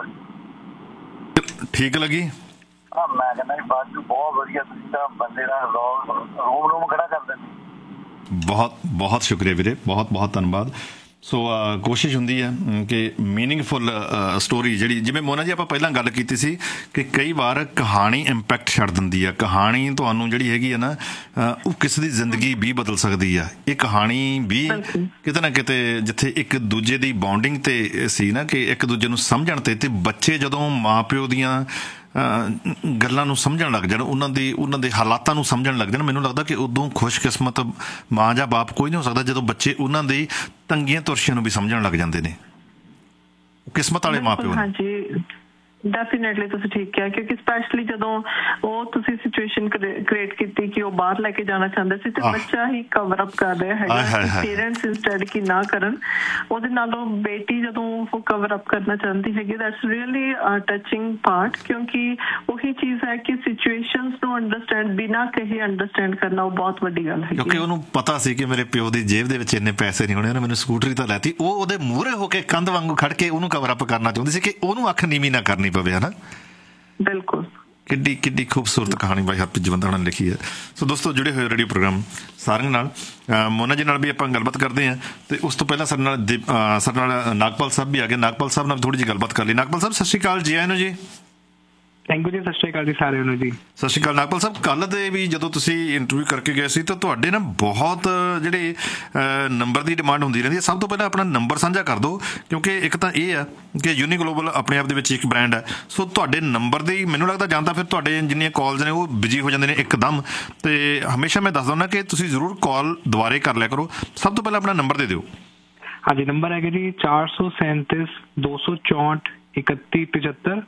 ਵਧੀਆ, ਠੀਕ ਲੱਗੀ? ਹਾਂ ਮੈਂ ਕਹਿੰਦਾ ਬਾਅਦ ਚ ਬਹੁਤ ਵਧੀਆ। ਤੁਸੀਂ ਤਾਂ ਬੰਦੇ ਦਾ ਰੋਮ ਖੜਾ ਕਰ ਦਿੰਦੇ। ਬਹੁਤ ਬਹੁਤ ਸ਼ੁਕਰੀਆ ਵੀਰੇ, ਬਹੁਤ ਬਹੁਤ ਧੰਨਵਾਦ। ਸੋ ਕੋਸ਼ਿਸ਼ ਹੁੰਦੀ ਹੈ ਕਿ ਮੀਨਿੰਗਫੁਲ ਸਟੋਰੀ ਜਿਹੜੀ, ਜਿਵੇਂ ਮੋਨਾ ਜੀ ਆਪਾਂ ਪਹਿਲਾਂ ਗੱਲ ਕੀਤੀ ਸੀ ਕਿ ਕਈ ਵਾਰ ਕਹਾਣੀ ਇੰਪੈਕਟ ਛੱਡ ਦਿੰਦੀ ਆ। ਕਹਾਣੀ ਤੁਹਾਨੂੰ ਜਿਹੜੀ ਹੈਗੀ ਆ ਨਾ, ਉਹ ਕਿਸੇ ਦੀ ਜ਼ਿੰਦਗੀ ਵੀ ਬਦਲ ਸਕਦੀ ਆ। ਇਹ ਕਹਾਣੀ ਵੀ ਕਿਤੇ ਨਾ ਕਿਤੇ ਜਿੱਥੇ ਇੱਕ ਦੂਜੇ ਦੀ ਬੌਂਡਿੰਗ ਤੇ ਸੀ ਨਾ, ਕਿ ਇੱਕ ਦੂਜੇ ਨੂੰ ਸਮਝਣ ਤੇ ਬੱਚੇ ਜਦੋਂ ਮਾਂ ਪਿਓ ਦੀਆਂ ਗੱਲਾਂ ਨੂੰ ਸਮਝਣ ਲੱਗ ਜਾਣ, ਉਹਨਾਂ ਦੇ ਹਾਲਾਤਾਂ ਨੂੰ ਸਮਝਣ ਲੱਗ ਜਾਣ, ਮੈਨੂੰ ਲੱਗਦਾ ਕਿ ਉਦੋਂ ਖੁਸ਼ਕਿਸਮਤ ਮਾਂ ਜਾਂ ਬਾਪ ਕੋਈ ਨਹੀਂ ਹੋ ਸਕਦਾ ਜਦੋਂ ਬੱਚੇ ਉਹਨਾਂ ਦੀ ਤੰਗੀਆਂ ਤੁਰਸ਼ੀਆਂ ਨੂੰ ਵੀ ਸਮਝਣ ਲੱਗ ਜਾਂਦੇ ਨੇ। ਕਿਸਮਤ ਵਾਲੇ ਮਾਂ ਪਿਓ ਨੇ। ਡੈਫੀਨੇਟਲੀ ਤੁਸੀਂ ਠੀਕ ਕਿਹਾ, ਕਿਉਂਕਿ ਸਪੈਸ਼ਲੀ ਜਦੋਂ ਉਹ ਤੁਸੀਂ ਸਿਚੁਏਸ਼ਨ ਕ੍ਰੀਏਟ ਕੀਤੀ ਕਿ ਉਹ ਬਾਹਰ ਲੈ ਕੇ ਜਾਣਾ ਚਾਹੁੰਦੇ ਸੀ ਤੇ ਬੱਚਾ ਹੀ ਕਵਰ ਅਪ ਕਰ ਰਿਹਾ ਹੈਗਾ, ਪੇਰੈਂਟਸ ਇੰਸਟੈਡ ਕਿ ਨਾ ਕਰਨ, ਉਹਦੇ ਨਾਲੋਂ ਬੇਟੀ ਜਦੋਂ ਉਹ ਕਵਰ ਅਪ ਕਰਨਾ ਚਾਹੁੰਦੀ ਹੈਗੀ, ਦੈਟਸ ਰੀਅਲੀ ਟੱਚਿੰਗ ਪਾਰਟ। ਕਿਉਂਕਿ ਉਹੀ ਚੀਜ਼ ਹੈ ਕਿ ਸਿਚੁਏਸ਼ਨਸ ਨੂੰ ਅੰਡਰਸਟੈਂਡ ਬਿਨਾਂ ਕਹੇ ਅੰਡਰਸਟੈਂਡ ਕਰਨਾ ਉਹ ਬਹੁਤ ਵੱਡੀ ਗੱਲ ਹੈ। ਕਿਉਂਕਿ ਉਹਨੂੰ ਪਤਾ ਸੀ ਕਿ ਮੇਰੇ ਪਿਓ ਦੀ ਜੇਬ ਦੇ ਵਿੱਚ ਇੰਨੇ ਪੈਸੇ ਨਹੀਂ ਹੋਣੇ, ਉਹਨੇ ਮੈਨੂੰ ਸਕੂਟਰੀ ਤਾਂ ਲੈਤੀ। ਉਹ ਉਹਦੇ ਮੂਹਰੇ ਹੋ ਕੇ ਕੰਧ ਵਾਂਗੂ ਖੜ ਕੇ ਉਹਨੂੰ ਕਵਰ ਅਪ ਕਰਨਾ ਚਾਹੁੰਦੀ ਸੀ ਕਿ ਉਹਨੂੰ ਅੱਖ ਨੀਵੀਂ ਨਾ ਕਰਨੀ ਪਵੇ, ਹਨਾ। ਬਿਲਕੁਲ, ਕਿੱਡੀ ਖੂਬਸੂਰਤ ਕਹਾਣੀ ਬਾਈ ਹਰਪ੍ਰੀਤ ਜਵੰਦਾਣਾ ਨੇ ਲਿਖੀ ਹੈ। ਸੋ ਦੋਸਤੋ, ਜੁੜੇ ਹੋਏ ਰੇਡੀਓ ਪ੍ਰੋਗਰਾਮ ਸਾਰਿਆਂ ਨਾਲ, ਮੋਨਾ ਜੀ ਨਾਲ ਵੀ ਆਪਾਂ ਗੱਲਬਾਤ ਕਰਦੇ ਹਾਂ। ਤੇ ਉਸ ਤੋਂ ਪਹਿਲਾਂ ਸਾਡੇ ਨਾਲ ਨਾਗਪਾਲ ਸਾਹਿਬ ਵੀ ਆ ਗਏ। ਨਾਗਪਾਲ ਸਾਹਿਬ ਨਾਲ ਥੋੜੀ ਜਿਹੀ ਗੱਲਬਾਤ ਕਰ ਲਈ। ਨਾਗਪਾਲ ਸਾਹਿਬ, ਸਤਿ ਸ਼੍ਰੀ ਅਕਾਲ, ਜੀ ਆਇਆਂ ਨੂੰ ਜੀ। ਥੈਂਕ ਯੂ ਜੀ, ਸਤਿ ਸ਼੍ਰੀ ਅਕਾਲ ਜੀ ਸਾਰਿਆਂ ਨੂੰ ਜੀ। ਸਤਿ ਸ਼੍ਰੀ ਅਕਾਲ ਨਾਗਪਾਲ ਸਾਹਿਬ। ਕੱਲ੍ਹ ਦੇ ਵੀ ਜਦੋਂ ਤੁਸੀਂ ਇੰਟਰਵਿਊ ਕਰਕੇ ਗਏ ਸੀ ਤਾਂ ਤੁਹਾਡੇ ਨਾ ਬਹੁਤ ਜਿਹੜੇ ਨੰਬਰ ਦੀ ਡਿਮਾਂਡ ਹੁੰਦੀ ਰਹਿੰਦੀ ਹੈ। ਸਭ ਤੋਂ ਪਹਿਲਾਂ ਆਪਣਾ ਨੰਬਰ ਸਾਂਝਾ ਕਰ ਦਿਓ, ਕਿਉਂਕਿ ਇੱਕ ਤਾਂ ਇਹ ਆ ਕਿ ਯੂਨੀ ਗਲੋਬਲ ਆਪਣੇ ਆਪ ਦੇ ਵਿੱਚ ਇੱਕ ਬ੍ਰਾਂਡ ਹੈ। ਸੋ ਤੁਹਾਡੇ ਨੰਬਰ ਦੀ ਮੈਨੂੰ ਲੱਗਦਾ ਜਾਂ ਤਾਂ ਫਿਰ ਤੁਹਾਡੇ ਜਿੰਨੀਆਂ ਕਾਲਸ ਨੇ ਉਹ ਬਿਜੀ ਹੋ ਜਾਂਦੇ ਨੇ ਇੱਕਦਮ, ਤੇ ਹਮੇਸ਼ਾ ਮੈਂ ਦੱਸਦਾ ਹੁੰਦਾ ਕਿ ਤੁਸੀਂ ਜ਼ਰੂਰ ਕਾਲ ਦੁਬਾਰੇ ਕਰ ਲਿਆ ਕਰੋ। ਸਭ ਤੋਂ ਪਹਿਲਾਂ ਆਪਣਾ ਨੰਬਰ ਦੇ ਦਿਓ। ਹਾਂਜੀ, ਨੰਬਰ ਹੈਗਾ ਜੀ 437 264 3175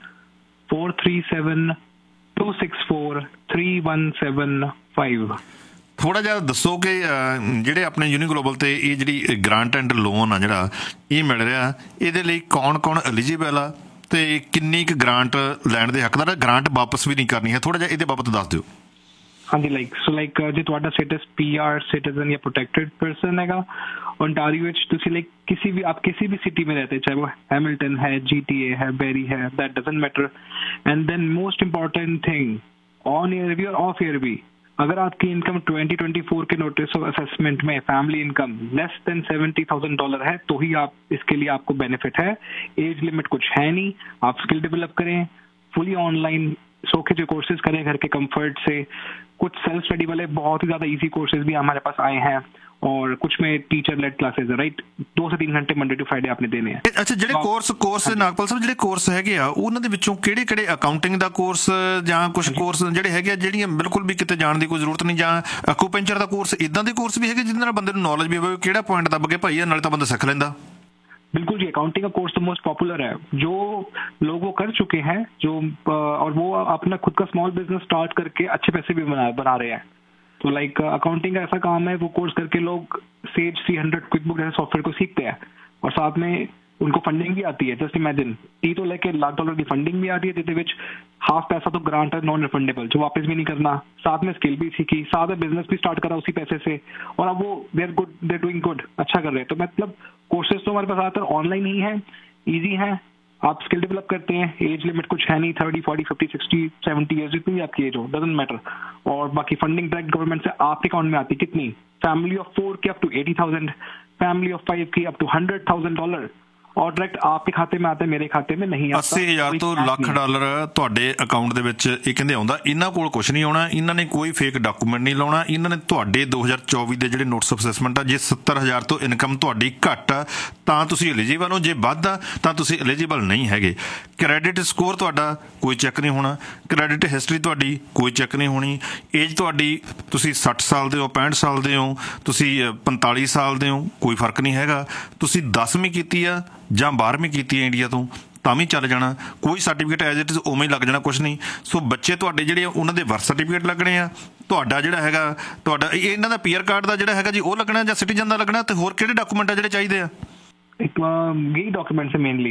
437-264-3175। ਥੋੜਾ ਜਿਹਾ ਦੱਸੋ ਕਿ ਜਿਹੜੇ ਆਪਣੇ ਯੂਨੀ ਗਲੋਬਲ ਤੇ ਇਹ ਜਿਹੜੀ ਗ੍ਰਾਂਟ ਐਂਡ ਲੋਨ ਆ ਜਿਹੜਾ ਇਹ ਮਿਲ ਰਿਹਾ, ਇਹਦੇ ਲਈ ਕੌਣ ਐਲੀਜੀਬਲ ਆ ਤੇ ਕਿੰਨੀ ਕੁ ਗ੍ਰਾਂਟ ਲੈਣ ਦੇ ਹੱਕਦਾਰ ਆ? ਗ੍ਰਾਂਟ ਵਾਪਸ ਵੀ ਨਹੀਂ ਕਰਨੀ ਹੈ, ਥੋੜਾ ਜਿਹਾ ਇਹਦੇ ਬਾਬਤ ਦੱਸ ਦਿਓ। ਹਾਂਜੀ, ਜੇ ਤੁਹਾਡਾ ਸਟੇਟਸ PR सिटीजन या प्रोटेक्टेड पर्सन हैगा ओंटारियो ਵਿੱਚ, ਤੁਸੀਂ आप किसी भी सिटी में रहते, चाहे वो हैमिल्टन है, GTA है, बेरी है, that doesn't matter. And then most important thing, on year भी और ऑफ ईयर भी, अगर आपकी इनकम 2024 के नोटिस ऑफ असेसमेंट में फैमिली इनकम लेस देन $70,000 है तो ही आप इसके लिए आपको बेनिफिट है। एज लिमिट कुछ है नहीं, आप स्किल डेवलप करें, फुली ऑनलाइन सौखे जो कोर्सेज करें घर के कंफर्ट से। कुछ सेल्फ स्टडी वाले बहुत ही ज्यादा इजी कोर्सेज भी हमारे पास आए हैं और कुछ में टीचर लेड क्लासेस है, राइट। 2 से 3 घंटे मंडे टू फ्राइडे आपने देने हैं। ਅੱਛਾ, ਜਿਹੜੇ ਕੋਰਸ ਨਾਗਪਾਲ ਸਾਹਿਬ, ਜਿਹੜੇ ਕੋਰਸ ਹੈਗੇ ਆ ਉਹਨਾਂ ਦੇ ਵਿੱਚੋਂ ਕਿਹੜੇ ਅਕਾਊਂਟਿੰਗ ਦਾ ਕੋਰਸ ਜਾਂ ਕੁਝ ਕੋਰਸ ਜਿਹੜੇ ਹੈਗੇ ਆ ਜਿਹੜੀਆਂ ਬਿਲਕੁਲ ਵੀ ਕਿਤੇ ਜਾਣ ਦੀ ਕੋਈ ਜ਼ਰੂਰਤ ਨਹੀਂ, ਜਾਂ ਐਕੂਪੰਚਰ ਦਾ ਕੋਰਸ, ਇਦਾਂ ਦੇ ਕੋਰਸ ਵੀ ਹੈਗੇ ਜਿਹਦੇ ਨਾਲ ਬੰਦੇ ਨੂੰ ਨੌਲੇਜ ਵੀ ਹੋਵੇ ਕਿਹੜਾ ਪੁਆਇੰਟ ਦੱਬ ਕੇ ਭਾਈ ਨਾਲੇ ਤਾਂ ਬੰਦਾ ਸਿੱਖ ਲੈਂਦਾ। बिल्कुल जी, अकाउंटिंग का कोर्स तो मोस्ट पॉपुलर है, जो लोग वो कर चुके हैं, जो और वो अपना खुद का स्मॉल बिजनेस स्टार्ट करके अच्छे पैसे भी बना रहे हैं। तो अकाउंटिंग का ऐसा काम है, वो कोर्स करके लोग सेज 300 क्विकबुक जैसे सॉफ्टवेयर को सीखते हैं और साथ में उनको फंडिंग भी आती है। जस्ट इमेजिन $30 तो लेके $1,00,000 की फंडिंग भी आती है, जिसके विच हाफ पैसा तो ग्रांट है, नॉन रिफंडेबल, जो वापस भी नहीं करना। साथ में स्किल भी सीखी, साथ में बिजनेस भी स्टार्ट करा उसी पैसे से, और अब वो दे डूइंग गुड, अच्छा कर रहे हैं। तो मतलब कोर्सेज तो हमारे पास ज़्यादातर ऑनलाइन ही है, ईजी है, आप स्किल डेवलप करते हैं, एज लिमिट कुछ है नहीं, 30, 40, 50, 60, 70 ईयर्स जितनी भी आपकी एज हो, डजंट मैटर। और बाकी फंडिंग डायरेक्ट गवर्नमेंट से आपके अकाउंट में आती कितनी, फैमिली ऑफ 4 की अप टू 80,000, फैमिली ऑफ 5 की अप टू $100,000 और डायरेक्ਟ आपके खाते में आता है, ਮੇਰੇ ਖਾਤੇ में नहीं आता। 80,000 ਤੋਂ ਲੱਖ ਡਾਲਰ ਤੁਹਾਡੇ ਅਕਾਊਂਟ ਦੇ ਵਿੱਚ ਇਹ ਕਹਿੰਦੇ ਆਉਂਦਾ। ਇਹਨਾਂ ਕੋਲ ਕੁਝ ਨਹੀਂ ਆਉਣਾ, ਇਹਨਾਂ ਨੇ ਕੋਈ ਫੇਕ ਡਾਕੂਮੈਂਟ ਨਹੀਂ ਲਾਉਣਾ। ਇਹਨਾਂ ਨੇ ਤੁਹਾਡੇ 2024 ਦੇ ਜਿਹੜੇ ਨੋਟਿਸ ਆਫ ਅਸੈਸਮੈਂਟ ਆ, ਜੇ 70,000 ਤੋਂ ਇਨਕਮ ਤੁਹਾਡੀ ਘੱਟ ਆ ਤਾਂ ਤੁਸੀਂ ਐਲੀਜੀਬਲ ਹੋ, ਜੇ ਵੱਧ ਆ ਤਾਂ ਤੁਸੀਂ ਐਲੀਜੀਬਲ ਨਹੀਂ ਹੈਗੇ। ਕ੍ਰੈਡਿਟ ਸਕੋਰ ਤੁਹਾਡਾ ਕੋਈ ਚੈੱਕ ਨਹੀਂ ਹੋਣਾ, ਕ੍ਰੈਡਿਟ ਹਿਸਟਰੀ ਤੁਹਾਡੀ ਕੋਈ ਚੈੱਕ ਨਹੀਂ ਹੋਣੀ, ਏਜ ਤੁਹਾਡੀ ਤੁਸੀਂ 60 ਸਾਲ ਦੇ ਹੋ, 65 ਸਾਲ ਦੇ ਹੋ, ਤੁਸੀਂ 45 ਸਾਲ ਦੇ ਹੋ, ਕੋਈ ਫਰਕ ਨਹੀਂ ਹੈਗਾ। ਤੁਸੀਂ 10ਵੀਂ ਕੀਤੀ ਆ ਜਾਂ 12ਵੀਂ ਕੀਤੀ ਹੈ ਇੰਡੀਆ ਤੋਂ ਤਾਂ ਵੀ ਚੱਲ ਜਾਣਾ, ਕੋਈ ਸਰਟੀਫਿਕੇਟ ਐਜ਼ ਇਟ ਇਜ਼ ਉਵੇਂ ਹੀ ਲੱਗ ਜਾਣਾ, ਕੁਛ ਨਹੀਂ। ਸੋ ਬੱਚੇ ਤੁਹਾਡੇ ਜਿਹੜੇ ਉਹਨਾਂ ਦੇ ਬਰਥ ਸਰਟੀਫਿਕੇਟ ਲੱਗਣੇ ਆ, ਤੁਹਾਡਾ ਜਿਹੜਾ ਹੈਗਾ ਤੁਹਾਡਾ ਇਹਨਾਂ ਦਾ ਪੀਆਰ ਕਾਰਡ ਦਾ ਜਿਹੜਾ ਹੈਗਾ ਜੀ ਉਹ ਲੱਗਣਾ ਜਾਂ ਸਿਟੀਜ਼ਨ ਦਾ ਲੱਗਣਾ, ਤੇ ਹੋਰ ਕਿਹੜੇ ਡਾਕੂਮੈਂਟ ਆ ਜਿਹੜੇ ਚਾਹੀਦੇ ਆ? यही डॉक्यूमेंट्स है मेनली।